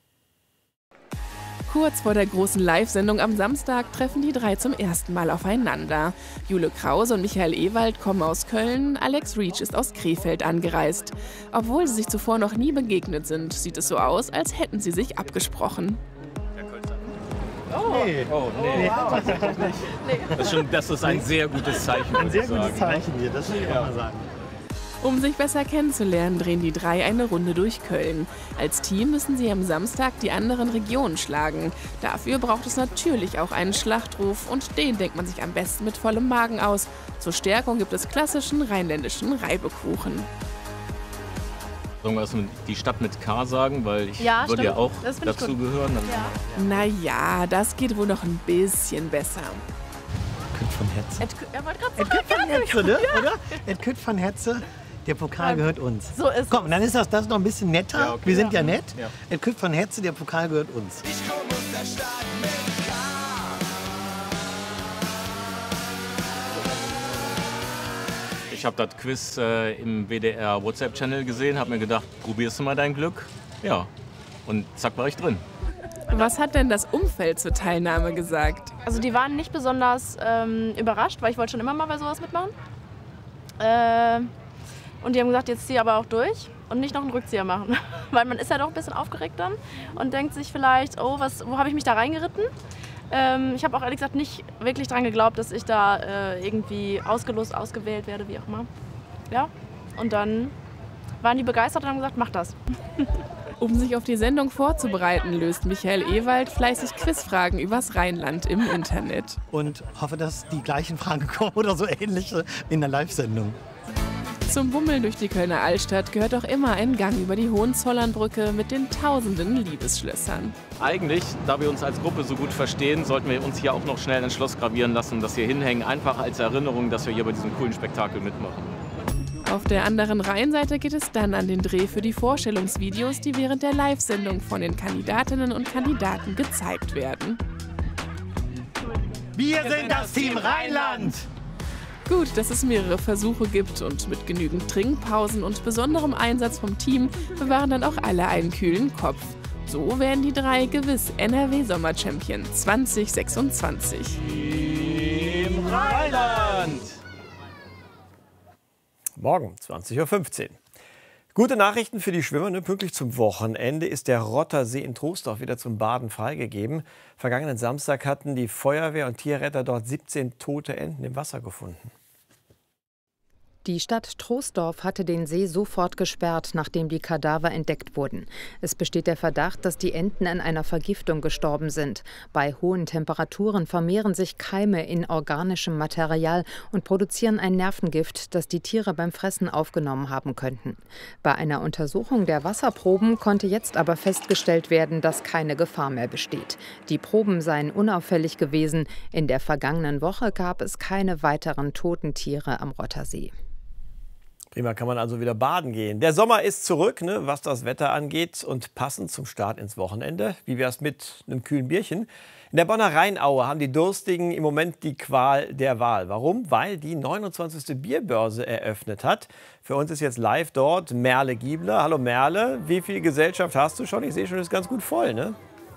Kurz vor der großen Live-Sendung am Samstag treffen die drei zum ersten Mal aufeinander. Jule Krause und Michael Ewald kommen aus Köln, Alex Reach ist aus Krefeld angereist. Obwohl sie sich zuvor noch nie begegnet sind, sieht es so aus, als hätten sie sich abgesprochen. Nee. Oh, nee. Tatsächlich nicht. Das ist ein sehr gutes Zeichen. Ein sehr gutes Zeichen hier, das will ich auch mal sagen. Um sich besser kennenzulernen, drehen die drei eine Runde durch Köln. Als Team müssen sie am Samstag die anderen Regionen schlagen. Dafür braucht es natürlich auch einen Schlachtruf und den denkt man sich am besten mit vollem Magen aus. Zur Stärkung gibt es klassischen rheinländischen Reibekuchen. Sollen wir erstmal die Stadt mit K sagen, weil ich Ja, würde stimmt. ja auch Das finde ich dazu gut. gehören. Naja, das geht wohl noch ein bisschen besser. Kütt von Hetze. Er wollte gerade Kütt von Hetze, ne? Oder? Kütt von Hetze. Der Pokal gehört uns. So ist Komm, dann ist das noch ein bisschen netter. Ja, okay. Wir sind ja nett. Ja. Kütt von Hetze, der Pokal gehört uns. Ich habe das Quiz im WDR WhatsApp-Channel gesehen, habe mir gedacht, probierst du mal dein Glück? Ja, und zack, war ich drin. Was hat denn das Umfeld zur Teilnahme gesagt? Also die waren nicht besonders überrascht, weil ich wollte schon immer mal bei sowas mitmachen. Und die haben gesagt, jetzt zieh aber auch durch und nicht noch einen Rückzieher machen. Weil man ist ja doch ein bisschen aufgeregt dann und denkt sich vielleicht, oh, wo habe ich mich da reingeritten? Ich habe auch ehrlich gesagt nicht wirklich dran geglaubt, dass ich da irgendwie ausgelost, ausgewählt werde, wie auch immer. Ja, und dann waren die begeistert und haben gesagt, mach das. Um sich auf die Sendung vorzubereiten, löst Michael Ewald fleißig Quizfragen übers Rheinland im Internet. Und hoffe, dass die gleichen Fragen kommen oder so ähnliche in der Live-Sendung. Zum Bummeln durch die Kölner Altstadt gehört auch immer ein Gang über die Hohenzollernbrücke mit den tausenden Liebesschlössern. Eigentlich, da wir uns als Gruppe so gut verstehen, sollten wir uns hier auch noch schnell ein Schloss gravieren lassen, das hier hinhängen, einfach als Erinnerung, dass wir hier bei diesem coolen Spektakel mitmachen. Auf der anderen Rheinseite geht es dann an den Dreh für die Vorstellungsvideos, die während der Live-Sendung von den Kandidatinnen und Kandidaten gezeigt werden. Wir sind das Team Rheinland! Gut, dass es mehrere Versuche gibt und mit genügend Trinkpausen und besonderem Einsatz vom Team bewahren dann auch alle einen kühlen Kopf. So werden die drei gewiss NRW-Sommer-Champion 2026. Team Rheinland! Morgen, 20:15 Uhr. Gute Nachrichten für die Schwimmer. Ne? Pünktlich zum Wochenende ist der Rottersee in Troisdorf wieder zum Baden freigegeben. Vergangenen Samstag hatten die Feuerwehr und Tierretter dort 17 tote Enten im Wasser gefunden. Die Stadt Troisdorf hatte den See sofort gesperrt, nachdem die Kadaver entdeckt wurden. Es besteht der Verdacht, dass die Enten an einer Vergiftung gestorben sind. Bei hohen Temperaturen vermehren sich Keime in organischem Material und produzieren ein Nervengift, das die Tiere beim Fressen aufgenommen haben könnten. Bei einer Untersuchung der Wasserproben konnte jetzt aber festgestellt werden, dass keine Gefahr mehr besteht. Die Proben seien unauffällig gewesen. In der vergangenen Woche gab es keine weiteren toten Tiere am Rottersee. Prima, kann man also wieder baden gehen. Der Sommer ist zurück, ne, was das Wetter angeht. Und passend zum Start ins Wochenende, wie wär's mit einem kühlen Bierchen? In der Bonner Rheinaue haben die Durstigen im Moment die Qual der Wahl. Warum? Weil die 29. Bierbörse eröffnet hat. Für uns ist jetzt live dort Merle Giebler. Hallo Merle, wie viel Gesellschaft hast du schon? Ich sehe schon, es ist ganz gut voll, ne?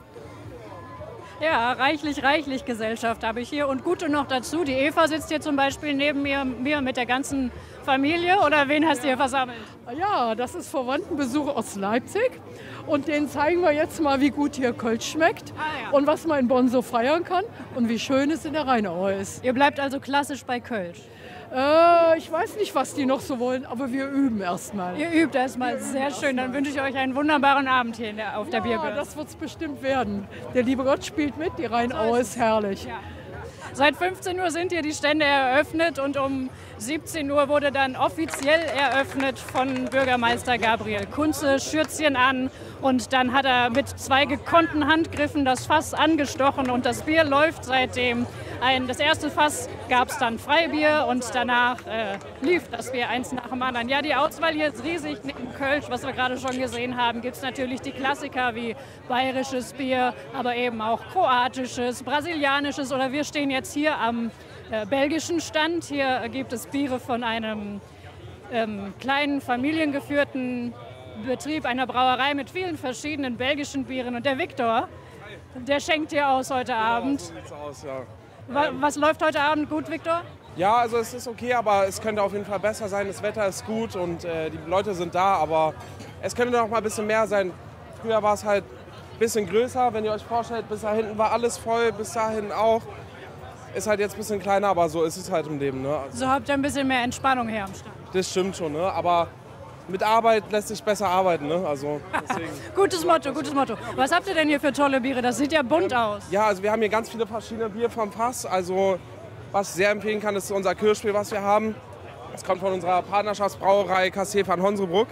Ja, reichlich Gesellschaft habe ich hier. Und gute noch dazu, die Eva sitzt hier zum Beispiel neben mir mit der ganzen Familie. Oder wen hast du hier versammelt? Ja, das ist Verwandtenbesuch aus Leipzig. Und denen zeigen wir jetzt mal, wie gut hier Kölsch schmeckt und was man in Bonn so feiern kann und wie schön es in der Rheinaue ist. Ihr bleibt also klassisch bei Kölsch? Ich weiß nicht, was die noch so wollen, aber wir üben erst mal. Ihr übt erst mal, sehr schön. Dann wünsche ich euch einen wunderbaren Abend hier auf der Bierbörse. Ja, das wird es bestimmt werden. Der liebe Gott spielt mit, die Rheinaue ist herrlich. Ja. Seit 15 Uhr sind hier die Stände eröffnet und um 17 Uhr wurde dann offiziell eröffnet von Bürgermeister Gabriel Kunze, Schürzchen an, und dann hat er mit 2 gekonnten Handgriffen das Fass angestochen und das Bier läuft seitdem. Das erste Fass gab es dann Freibier und danach lief das Bier eins nach dem anderen. Ja, die Auswahl hier ist riesig. Neben Kölsch, was wir gerade schon gesehen haben, gibt es natürlich die Klassiker wie bayerisches Bier, aber eben auch kroatisches, brasilianisches, oder wir stehen jetzt hier am belgischen Stand. Hier gibt es Biere von einem kleinen familiengeführten Betrieb, einer Brauerei mit vielen verschiedenen belgischen Bieren. Und der Viktor, der schenkt hier aus heute Abend. So sieht's aus, ja. Was läuft heute Abend gut, Viktor? Ja, also es ist okay, aber es könnte auf jeden Fall besser sein. Das Wetter ist gut und die Leute sind da, aber es könnte noch mal ein bisschen mehr sein. Früher war es halt bisschen größer, wenn ihr euch vorstellt, bis da hinten war alles voll, bis dahin auch. Ist halt jetzt ein bisschen kleiner, aber so ist es halt im Leben. Ne? So habt ihr ein bisschen mehr Entspannung hier am Start. Das stimmt schon, ne? Aber mit Arbeit lässt sich besser arbeiten. Ne? Also deswegen. Gutes Motto, gutes Motto. Was habt ihr denn hier für tolle Biere? Das sieht ja bunt aus. Ja, also wir haben hier ganz viele verschiedene Bier vom Fass. Also was ich sehr empfehlen kann, ist unser Kirschbier, was wir haben. Das kommt von unserer Partnerschaftsbrauerei Cassier van Honsebrück.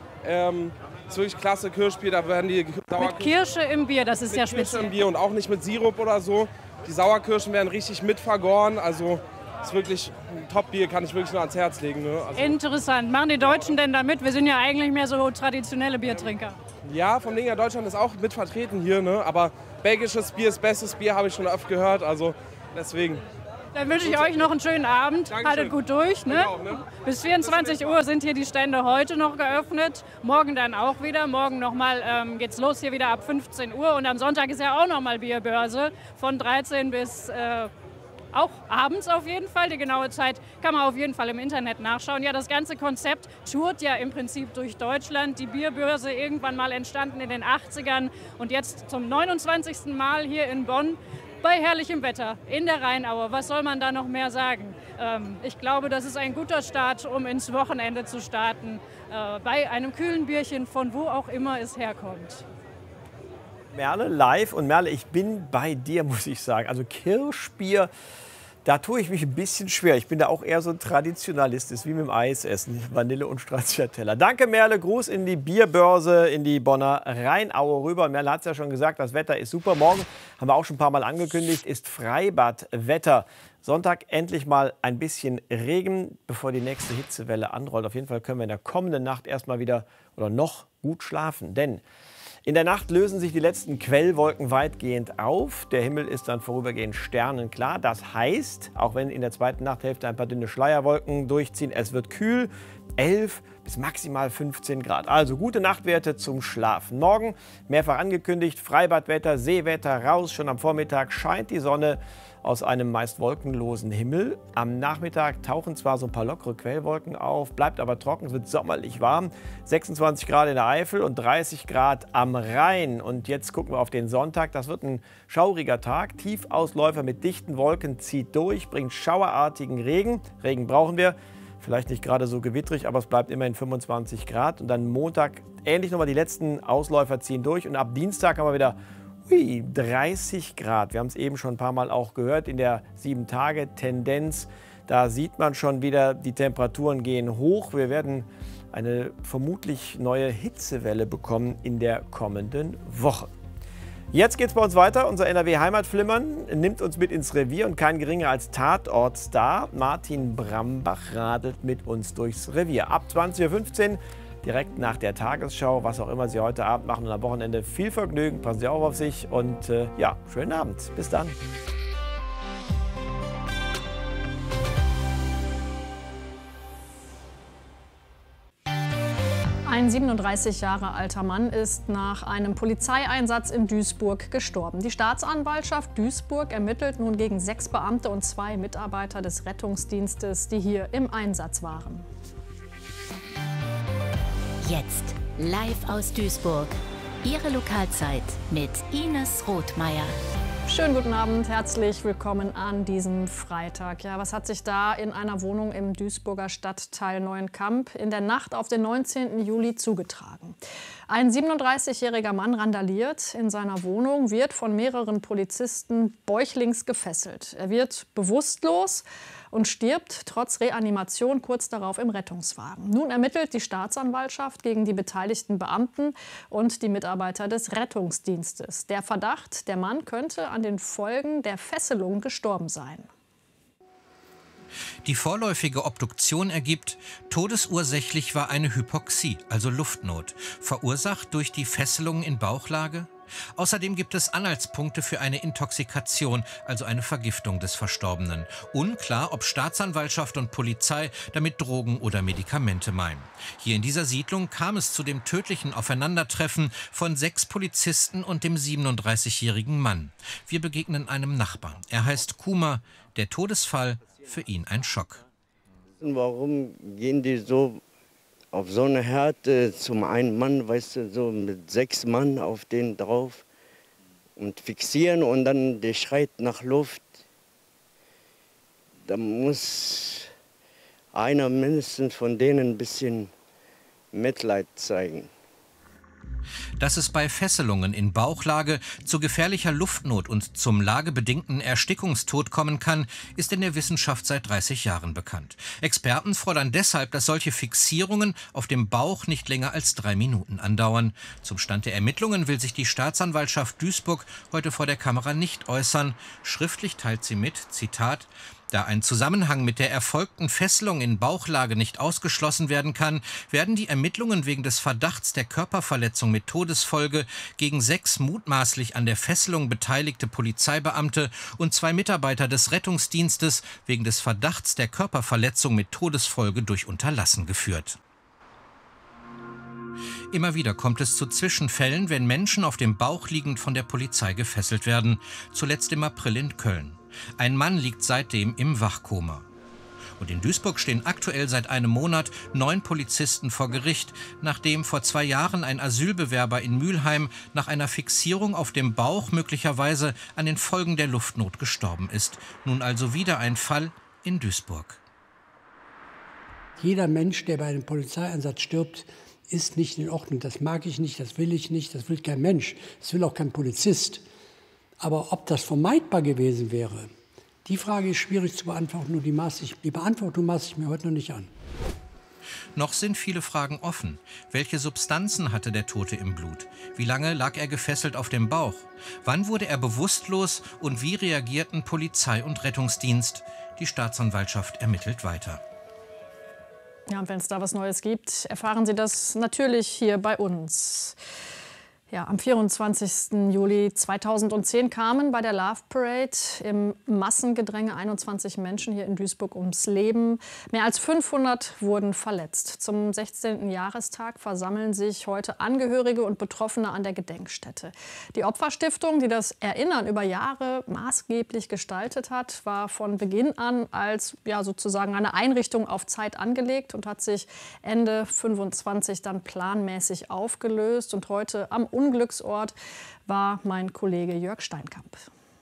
Ist wirklich klasse Kirschbier, da werden die Mit Kirsche im Bier, das ist ja speziell. Kirsche im Bier und auch nicht mit Sirup oder so. Die Sauerkirschen werden richtig mit vergoren, also ist wirklich ein Top-Bier, kann ich wirklich nur ans Herz legen. Ne? Also interessant. Machen die Deutschen denn da mit? Wir sind ja eigentlich mehr so traditionelle Biertrinker. Ja, vom Ding her, Deutschland ist auch mit vertreten hier, ne? Aber belgisches Bier ist bestes Bier, habe ich schon oft gehört, also deswegen. Dann wünsche ich euch noch einen schönen Abend. Dankeschön. Haltet gut durch. Ne? Auch, ne? Bis 24 Uhr sind hier die Stände heute noch geöffnet. Morgen dann auch wieder. Morgen nochmal geht's los hier wieder ab 15 Uhr. Und am Sonntag ist ja auch nochmal Bierbörse von 13 bis auch abends auf jeden Fall. Die genaue Zeit kann man auf jeden Fall im Internet nachschauen. Ja, das ganze Konzept tourt ja im Prinzip durch Deutschland. Die Bierbörse irgendwann mal entstanden in den 80ern und jetzt zum 29. Mal hier in Bonn. Bei herrlichem Wetter in der Rheinaue. Was soll man da noch mehr sagen? Ich glaube, das ist ein guter Start, um ins Wochenende zu starten. Bei einem kühlen Bierchen, von wo auch immer es herkommt. Merle live. Und Merle, ich bin bei dir, muss ich sagen. Also Kirschbier, da tue ich mich ein bisschen schwer. Ich bin da auch eher so ein Traditionalist. Das ist wie mit dem Eisessen. Vanille und Stracciatella. Danke, Merle. Gruß in die Bierbörse, in die Bonner Rheinaue rüber. Merle hat es ja schon gesagt, das Wetter ist super. Morgen, haben wir auch schon ein paar Mal angekündigt, ist Freibadwetter. Sonntag endlich mal ein bisschen Regen, bevor die nächste Hitzewelle anrollt. Auf jeden Fall können wir in der kommenden Nacht erstmal wieder oder noch gut schlafen. Denn in der Nacht lösen sich die letzten Quellwolken weitgehend auf. Der Himmel ist dann vorübergehend sternenklar. Das heißt, auch wenn in der zweiten Nachthälfte ein paar dünne Schleierwolken durchziehen, es wird kühl, 11 bis maximal 15 Grad. Also gute Nachtwerte zum Schlafen. Morgen, mehrfach angekündigt, Freibadwetter, Seewetter raus. Schon am Vormittag scheint die Sonne aus einem meist wolkenlosen Himmel. Am Nachmittag tauchen zwar so ein paar lockere Quellwolken auf, bleibt aber trocken, es wird sommerlich warm. 26 Grad in der Eifel und 30 Grad am Rhein. Und jetzt gucken wir auf den Sonntag. Das wird ein schauriger Tag. Tiefausläufer mit dichten Wolken zieht durch, bringt schauerartigen Regen. Regen brauchen wir. Vielleicht nicht gerade so gewittrig, aber es bleibt immerhin 25 Grad. Und dann Montag ähnlich nochmal die letzten Ausläufer ziehen durch. Und ab Dienstag haben wir wieder 30 Grad. Wir haben es eben schon ein paar Mal auch gehört in der 7-Tage-Tendenz. Da sieht man schon wieder, die Temperaturen gehen hoch. Wir werden eine vermutlich neue Hitzewelle bekommen in der kommenden Woche. Jetzt geht es bei uns weiter. Unser NRW-Heimatflimmern nimmt uns mit ins Revier und kein geringer als Tatortstar Martin Brambach radelt mit uns durchs Revier. Ab 20:15 Uhr. Direkt nach der Tagesschau, was auch immer Sie heute Abend machen und am Wochenende. Viel Vergnügen, passen Sie auch auf sich und ja, schönen Abend. Bis dann. Ein 37 Jahre alter Mann ist nach einem Polizeieinsatz in Duisburg gestorben. Die Staatsanwaltschaft Duisburg ermittelt nun gegen 6 Beamte und 2 Mitarbeiter des Rettungsdienstes, die hier im Einsatz waren. Jetzt live aus Duisburg. Ihre Lokalzeit mit Ines Rothmeier. Schönen guten Abend, herzlich willkommen an diesem Freitag. Ja, was hat sich da in einer Wohnung im Duisburger Stadtteil Neuenkamp in der Nacht auf den 19. Juli zugetragen? Ein 37-jähriger Mann randaliert in seiner Wohnung, wird von mehreren Polizisten bäuchlings gefesselt. Er wird bewusstlos und stirbt trotz Reanimation kurz darauf im Rettungswagen. Nun ermittelt die Staatsanwaltschaft gegen die beteiligten Beamten und die Mitarbeiter des Rettungsdienstes. Der Verdacht, der Mann könnte an den Folgen der Fesselung gestorben sein. Die vorläufige Obduktion ergibt, todesursächlich war eine Hypoxie, also Luftnot, verursacht durch die Fesselung in Bauchlage. Außerdem gibt es Anhaltspunkte für eine Intoxikation, also eine Vergiftung des Verstorbenen. Unklar, ob Staatsanwaltschaft und Polizei damit Drogen oder Medikamente meinen. Hier in dieser Siedlung kam es zu dem tödlichen Aufeinandertreffen von 6 Polizisten und dem 37-jährigen Mann. Wir begegnen einem Nachbarn. Er heißt Kuma. Der Todesfall für ihn ein Schock. Warum gehen die so auf so eine Härte zum einen Mann, weißt du, so mit 6 Mann auf den drauf? und fixieren und dann der schreit nach Luft. Da muss einer mindestens von denen ein bisschen Mitleid zeigen. Dass es bei Fesselungen in Bauchlage zu gefährlicher Luftnot und zum lagebedingten Erstickungstod kommen kann, ist in der Wissenschaft seit 30 Jahren bekannt. Experten fordern deshalb, dass solche Fixierungen auf dem Bauch nicht länger als 3 Minuten andauern. Zum Stand der Ermittlungen will sich die Staatsanwaltschaft Duisburg heute vor der Kamera nicht äußern. Schriftlich teilt sie mit, Zitat: Da ein Zusammenhang mit der erfolgten Fesselung in Bauchlage nicht ausgeschlossen werden kann, werden die Ermittlungen wegen des Verdachts der Körperverletzung mit Todesfolge gegen 6 mutmaßlich an der Fesselung beteiligte Polizeibeamte und 2 Mitarbeiter des Rettungsdienstes wegen des Verdachts der Körperverletzung mit Todesfolge durch Unterlassen geführt. Immer wieder kommt es zu Zwischenfällen, wenn Menschen auf dem Bauch liegend von der Polizei gefesselt werden. Zuletzt im April in Köln. Ein Mann liegt seitdem im Wachkoma. Und in Duisburg stehen aktuell seit einem Monat 9 Polizisten vor Gericht, nachdem vor 2 Jahren ein Asylbewerber in Mülheim nach einer Fixierung auf dem Bauch möglicherweise an den Folgen der Luftnot gestorben ist. Nun also wieder ein Fall in Duisburg. Jeder Mensch, der bei einem Polizeieinsatz stirbt, ist nicht in Ordnung. Das mag ich nicht, das will ich nicht, das will kein Mensch, das will auch kein Polizist. Aber ob das vermeidbar gewesen wäre, die Frage ist schwierig zu beantworten und die Beantwortung maße ich mir heute noch nicht an. Noch sind viele Fragen offen. Welche Substanzen hatte der Tote im Blut? Wie lange lag er gefesselt auf dem Bauch? Wann wurde er bewusstlos und wie reagierten Polizei und Rettungsdienst? Die Staatsanwaltschaft ermittelt weiter. Ja, und wenn es da was Neues gibt, erfahren Sie das natürlich hier bei uns. Ja, am 24. Juli 2010 kamen bei der Love Parade im Massengedränge 21 Menschen hier in Duisburg ums Leben. Mehr als 500 wurden verletzt. Zum 16. Jahrestag versammeln sich heute Angehörige und Betroffene an der Gedenkstätte. Die Opferstiftung, die das Erinnern über Jahre maßgeblich gestaltet hat, war von Beginn an als sozusagen eine Einrichtung auf Zeit angelegt und hat sich Ende 25 dann planmäßig aufgelöst. Und heute am Unglücksort war mein Kollege Jörg Steinkamp.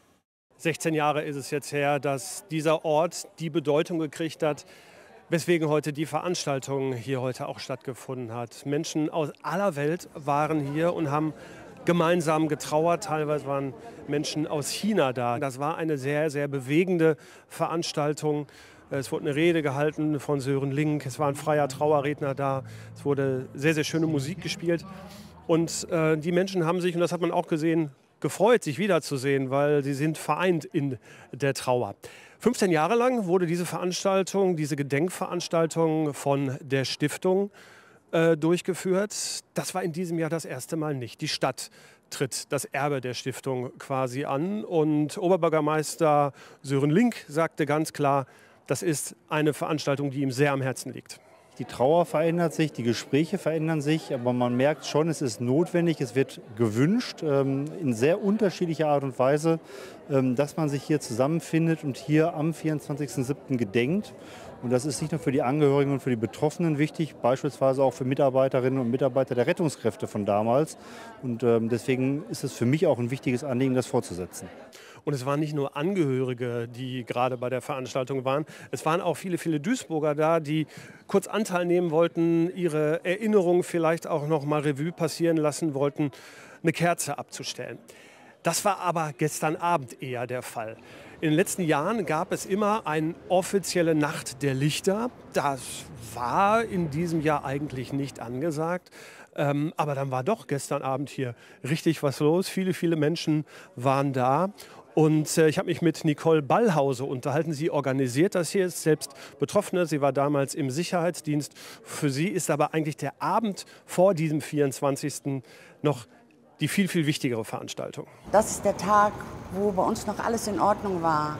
16 Jahre ist es jetzt her, dass dieser Ort die Bedeutung gekriegt hat, weswegen heute die Veranstaltung hier heute auch stattgefunden hat. Menschen aus aller Welt waren hier und haben gemeinsam getrauert. Teilweise waren Menschen aus China da. Das war eine sehr, sehr bewegende Veranstaltung. Es wurde eine Rede gehalten von Sören Link. Es war ein freier Trauerredner da. Es wurde sehr, sehr schöne Musik gespielt. Und die Menschen haben sich, und das hat man auch gesehen, gefreut, sich wiederzusehen, weil sie sind vereint in der Trauer. 15 Jahre lang wurde diese Veranstaltung, diese Gedenkveranstaltung von der Stiftung durchgeführt. Das war in diesem Jahr das erste Mal nicht. Die Stadt tritt das Erbe der Stiftung quasi an. Und Oberbürgermeister Sören Link sagte ganz klar, das ist eine Veranstaltung, die ihm sehr am Herzen liegt. Die Trauer verändert sich, die Gespräche verändern sich, aber man merkt schon, es ist notwendig, es wird gewünscht, in sehr unterschiedlicher Art und Weise, dass man sich hier zusammenfindet und hier am 24.07. gedenkt. Und das ist nicht nur für die Angehörigen und für die Betroffenen wichtig, beispielsweise auch für Mitarbeiterinnen und Mitarbeiter der Rettungskräfte von damals. Und deswegen ist es für mich auch ein wichtiges Anliegen, das fortzusetzen. Und es waren nicht nur Angehörige, die gerade bei der Veranstaltung waren. Es waren auch viele, viele Duisburger da, die kurz Anteil nehmen wollten, ihre Erinnerungen vielleicht auch noch mal Revue passieren lassen wollten, eine Kerze abzustellen. Das war aber gestern Abend eher der Fall. In den letzten Jahren gab es immer eine offizielle Nacht der Lichter. Das war in diesem Jahr eigentlich nicht angesagt. Aber dann war doch gestern Abend hier richtig was los. Viele, viele Menschen waren da. Und ich habe mich mit Nicole Ballhause unterhalten. Sie organisiert das hier, ist selbst Betroffene. Sie war damals im Sicherheitsdienst. Für sie ist aber eigentlich der Abend vor diesem 24. noch die viel, viel wichtigere Veranstaltung. Das ist der Tag, wo bei uns noch alles in Ordnung war.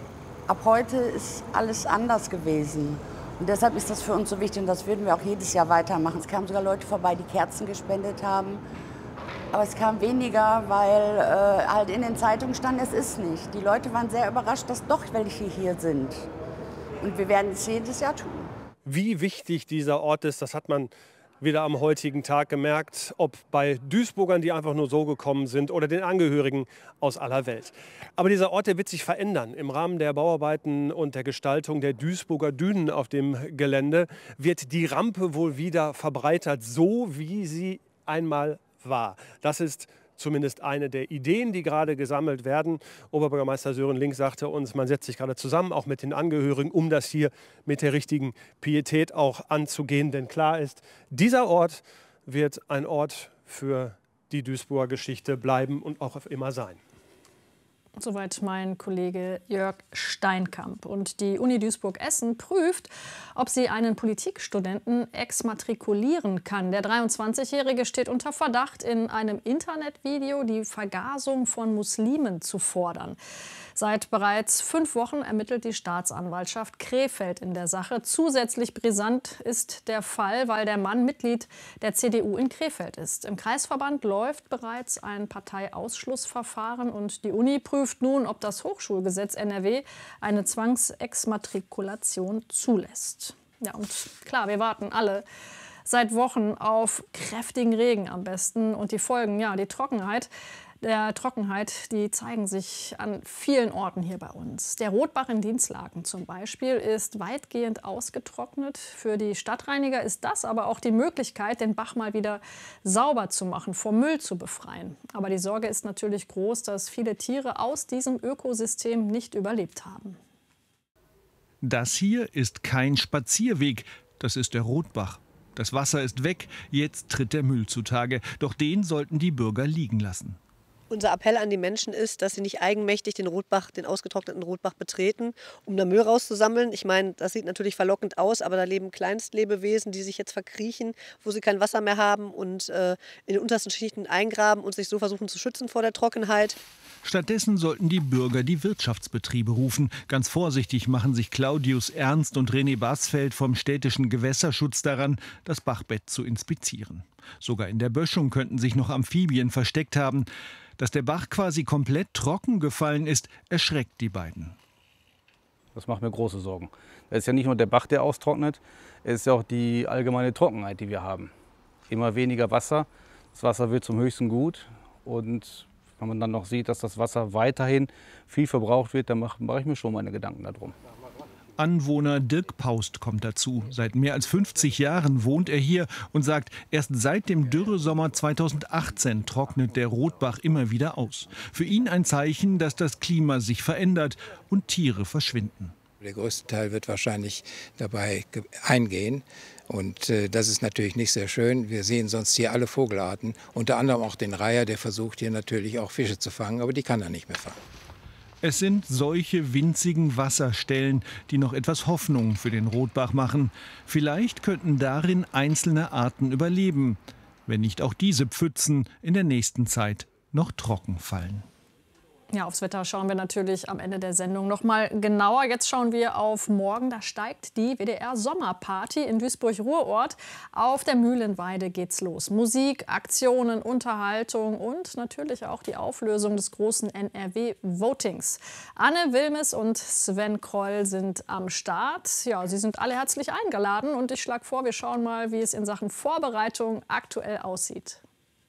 Ab heute ist alles anders gewesen. Und deshalb ist das für uns so wichtig und das würden wir auch jedes Jahr weitermachen. Es kamen sogar Leute vorbei, die Kerzen gespendet haben. Aber es kam weniger, weil halt in den Zeitungen stand, es ist nicht. Die Leute waren sehr überrascht, dass doch welche hier sind. Und wir werden es jedes Jahr tun. Wie wichtig dieser Ort ist, das hat man wieder am heutigen Tag gemerkt, ob bei Duisburgern, die einfach nur so gekommen sind, oder den Angehörigen aus aller Welt. Aber dieser Ort, der wird sich verändern. Im Rahmen der Bauarbeiten und der Gestaltung der Duisburger Dünen auf dem Gelände wird die Rampe wohl wieder verbreitert, so wie sie einmal war. Das ist zumindest eine der Ideen, die gerade gesammelt werden. Oberbürgermeister Sören Link sagte uns, man setzt sich gerade zusammen, auch mit den Angehörigen, um das hier mit der richtigen Pietät auch anzugehen. Denn klar ist, dieser Ort wird ein Ort für die Duisburger Geschichte bleiben und auch auf immer sein. Soweit mein Kollege Jörg Steinkamp. Und die Uni Duisburg-Essen prüft, ob sie einen Politikstudenten exmatrikulieren kann. Der 23-Jährige steht unter Verdacht, in einem Internetvideo die Vergasung von Muslimen zu fordern. Seit bereits 5 Wochen ermittelt die Staatsanwaltschaft Krefeld in der Sache. Zusätzlich brisant ist der Fall, weil der Mann Mitglied der CDU in Krefeld ist. Im Kreisverband läuft bereits ein Parteiausschlussverfahren und die Uni prüft nun, ob das Hochschulgesetz NRW eine Zwangsexmatrikulation zulässt. Ja, und klar, wir warten alle seit Wochen auf kräftigen Regen am besten und die Folgen, ja, die Trockenheit, die zeigen sich an vielen Orten hier bei uns. Der Rotbach in Dinslaken zum Beispiel ist weitgehend ausgetrocknet. Für die Stadtreiniger ist das aber auch die Möglichkeit, den Bach mal wieder sauber zu machen, vom Müll zu befreien. Aber die Sorge ist natürlich groß, dass viele Tiere aus diesem Ökosystem nicht überlebt haben. Das hier ist kein Spazierweg, das ist der Rotbach. Das Wasser ist weg, jetzt tritt der Müll zutage. Doch den sollten die Bürger liegen lassen. Unser Appell an die Menschen ist, dass sie nicht eigenmächtig den ausgetrockneten Rotbach betreten, um da Müll rauszusammeln. Ich meine, das sieht natürlich verlockend aus, aber da leben Kleinstlebewesen, die sich jetzt verkriechen, wo sie kein Wasser mehr haben und in den untersten Schichten eingraben und sich so versuchen zu schützen vor der Trockenheit. Stattdessen sollten die Bürger die Wirtschaftsbetriebe rufen. Ganz vorsichtig machen sich Claudius Ernst und René Basfeld vom städtischen Gewässerschutz daran, das Bachbett zu inspizieren. Sogar in der Böschung könnten sich noch Amphibien versteckt haben. Dass der Bach quasi komplett trocken gefallen ist, erschreckt die beiden. Das macht mir große Sorgen. Es ist ja nicht nur der Bach, der austrocknet, es ist ja auch die allgemeine Trockenheit, die wir haben. Immer weniger Wasser, das Wasser wird zum höchsten Gut und wenn man dann noch sieht, dass das Wasser weiterhin viel verbraucht wird, dann mache ich mir schon meine Gedanken darum. Anwohner Dirk Paust kommt dazu. Seit mehr als 50 Jahren wohnt er hier und sagt, erst seit dem Dürresommer 2018 trocknet der Rotbach immer wieder aus. Für ihn ein Zeichen, dass das Klima sich verändert und Tiere verschwinden. Der größte Teil wird wahrscheinlich dabei eingehen. Und das ist natürlich nicht sehr schön. Wir sehen sonst hier alle Vogelarten, unter anderem auch den Reiher, der versucht hier natürlich auch Fische zu fangen, aber die kann er nicht mehr fangen. Es sind solche winzigen Wasserstellen, die noch etwas Hoffnung für den Rotbach machen. Vielleicht könnten darin einzelne Arten überleben, wenn nicht auch diese Pfützen in der nächsten Zeit noch trocken fallen. Ja, aufs Wetter schauen wir natürlich am Ende der Sendung noch mal genauer. Jetzt schauen wir auf morgen. Da steigt die WDR-Sommerparty in Duisburg-Ruhrort. Auf der Mühlenweide geht's los. Musik, Aktionen, Unterhaltung und natürlich auch die Auflösung des großen NRW-Votings. Anne Wilmes und Sven Kroll sind am Start. Ja, sie sind alle herzlich eingeladen. Und ich schlage vor, wir schauen mal, wie es in Sachen Vorbereitung aktuell aussieht.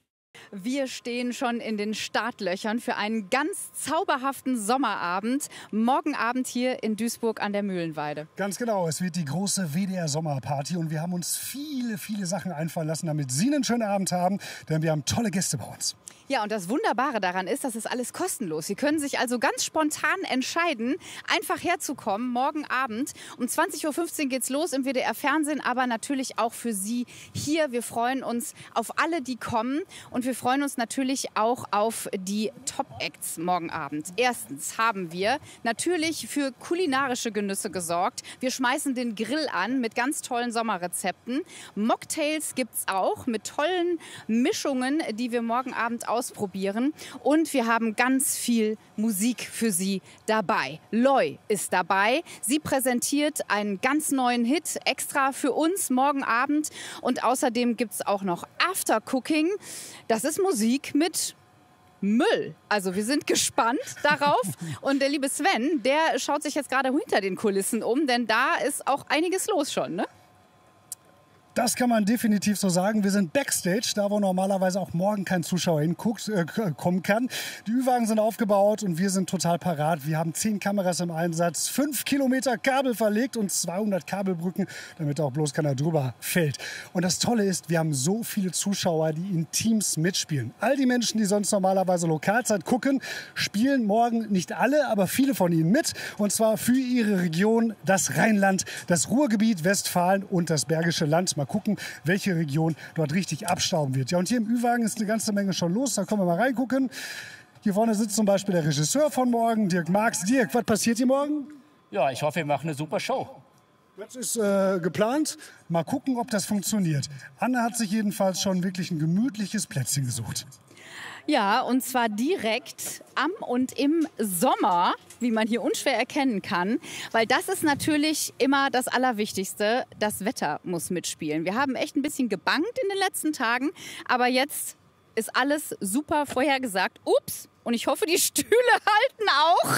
Wir stehen schon in den Startlöchern für einen ganz zauberhaften Sommerabend. Morgen Abend hier in Duisburg an der Mühlenweide. Ganz genau, es wird die große WDR-Sommerparty und wir haben uns viele Sachen einfallen lassen, damit Sie einen schönen Abend haben, denn wir haben tolle Gäste bei uns. Ja, und das Wunderbare daran ist, das ist alles kostenlos. Sie können sich also ganz spontan entscheiden, einfach herzukommen, morgen Abend. Um 20.15 Uhr geht's los im WDR-Fernsehen, aber natürlich auch für Sie hier. Wir freuen uns auf alle, die kommen und wir freuen uns natürlich auch auf die Top-Acts morgen Abend. Erstens haben wir natürlich für kulinarische Genüsse gesorgt. Wir schmeißen den Grill an mit ganz tollen Sommerrezepten. Mocktails gibt's auch mit tollen Mischungen, die wir morgen Abend ausprobieren. Und wir haben ganz viel Musik für Sie dabei. Loi ist dabei. Sie präsentiert einen ganz neuen Hit extra für uns morgen Abend. Und außerdem gibt es auch noch Aftercooking. Das ist Musik mit Müll. Also wir sind gespannt darauf. Und der liebe Sven, der schaut sich jetzt gerade hinter den Kulissen um, denn da ist auch einiges los schon, ne? Das kann man definitiv so sagen. Wir sind Backstage, da wo normalerweise auch morgen kein Zuschauer kommen kann. Die Ü-Wagen sind aufgebaut und wir sind total parat. Wir haben 10 Kameras im Einsatz, 5 Kilometer Kabel verlegt und 200 Kabelbrücken, damit auch bloß keiner drüber fällt. Und das Tolle ist, wir haben so viele Zuschauer, die in Teams mitspielen. All die Menschen, die sonst normalerweise Lokalzeit gucken, spielen morgen nicht alle, aber viele von ihnen mit. Und zwar für ihre Region, das Rheinland, das Ruhrgebiet, Westfalen und das Bergische Land. Mal gucken, welche Region dort richtig abstauben wird. Ja, und hier im Ü-Wagen ist eine ganze Menge schon los. Da können wir mal reingucken. Hier vorne sitzt zum Beispiel der Regisseur von morgen, Dirk Marx. Dirk, was passiert hier morgen? Ja, ich hoffe, wir machen eine super Show. Das ist geplant. Mal gucken, ob das funktioniert. Anne hat sich jedenfalls schon wirklich ein gemütliches Plätzchen gesucht. Ja, und zwar direkt am und im Sommer, wie man hier unschwer erkennen kann. Weil das ist natürlich immer das Allerwichtigste. Das Wetter muss mitspielen. Wir haben echt ein bisschen gebangt in den letzten Tagen. Aber jetzt ist alles super vorhergesagt. Ups, und ich hoffe, die Stühle halten auch.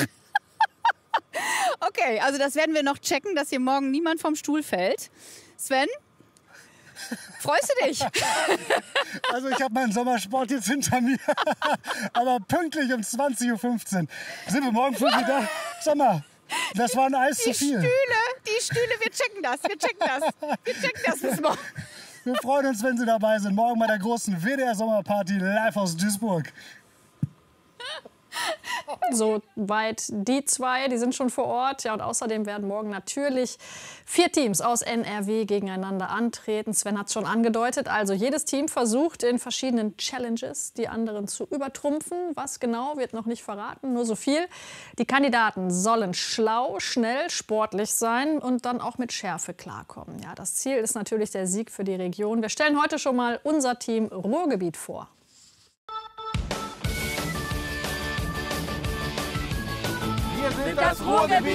Okay, also das werden wir noch checken, dass hier morgen niemand vom Stuhl fällt. Sven? Freust du dich? Also ich habe meinen Sommersport jetzt hinter mir. Aber pünktlich um 20.15 Uhr sind wir morgen früh wieder. Sag mal, das war ein Eis zu viel. Die Stühle, wir checken das. Wir checken das bis morgen. Wir freuen uns, wenn Sie dabei sind. Morgen bei der großen WDR-Sommerparty live aus Duisburg. Soweit die zwei, die sind schon vor Ort. Ja, und außerdem werden morgen natürlich 4 Teams aus NRW gegeneinander antreten. Sven hat es schon angedeutet. Also jedes Team versucht in verschiedenen Challenges die anderen zu übertrumpfen. Was genau, wird noch nicht verraten, nur so viel. Die Kandidaten sollen schlau, schnell, sportlich sein und dann auch mit Schärfe klarkommen. Ja, das Ziel ist natürlich der Sieg für die Region. Wir stellen heute schon mal unser Team Ruhrgebiet vor. Wir sind das Ruhrgebiet.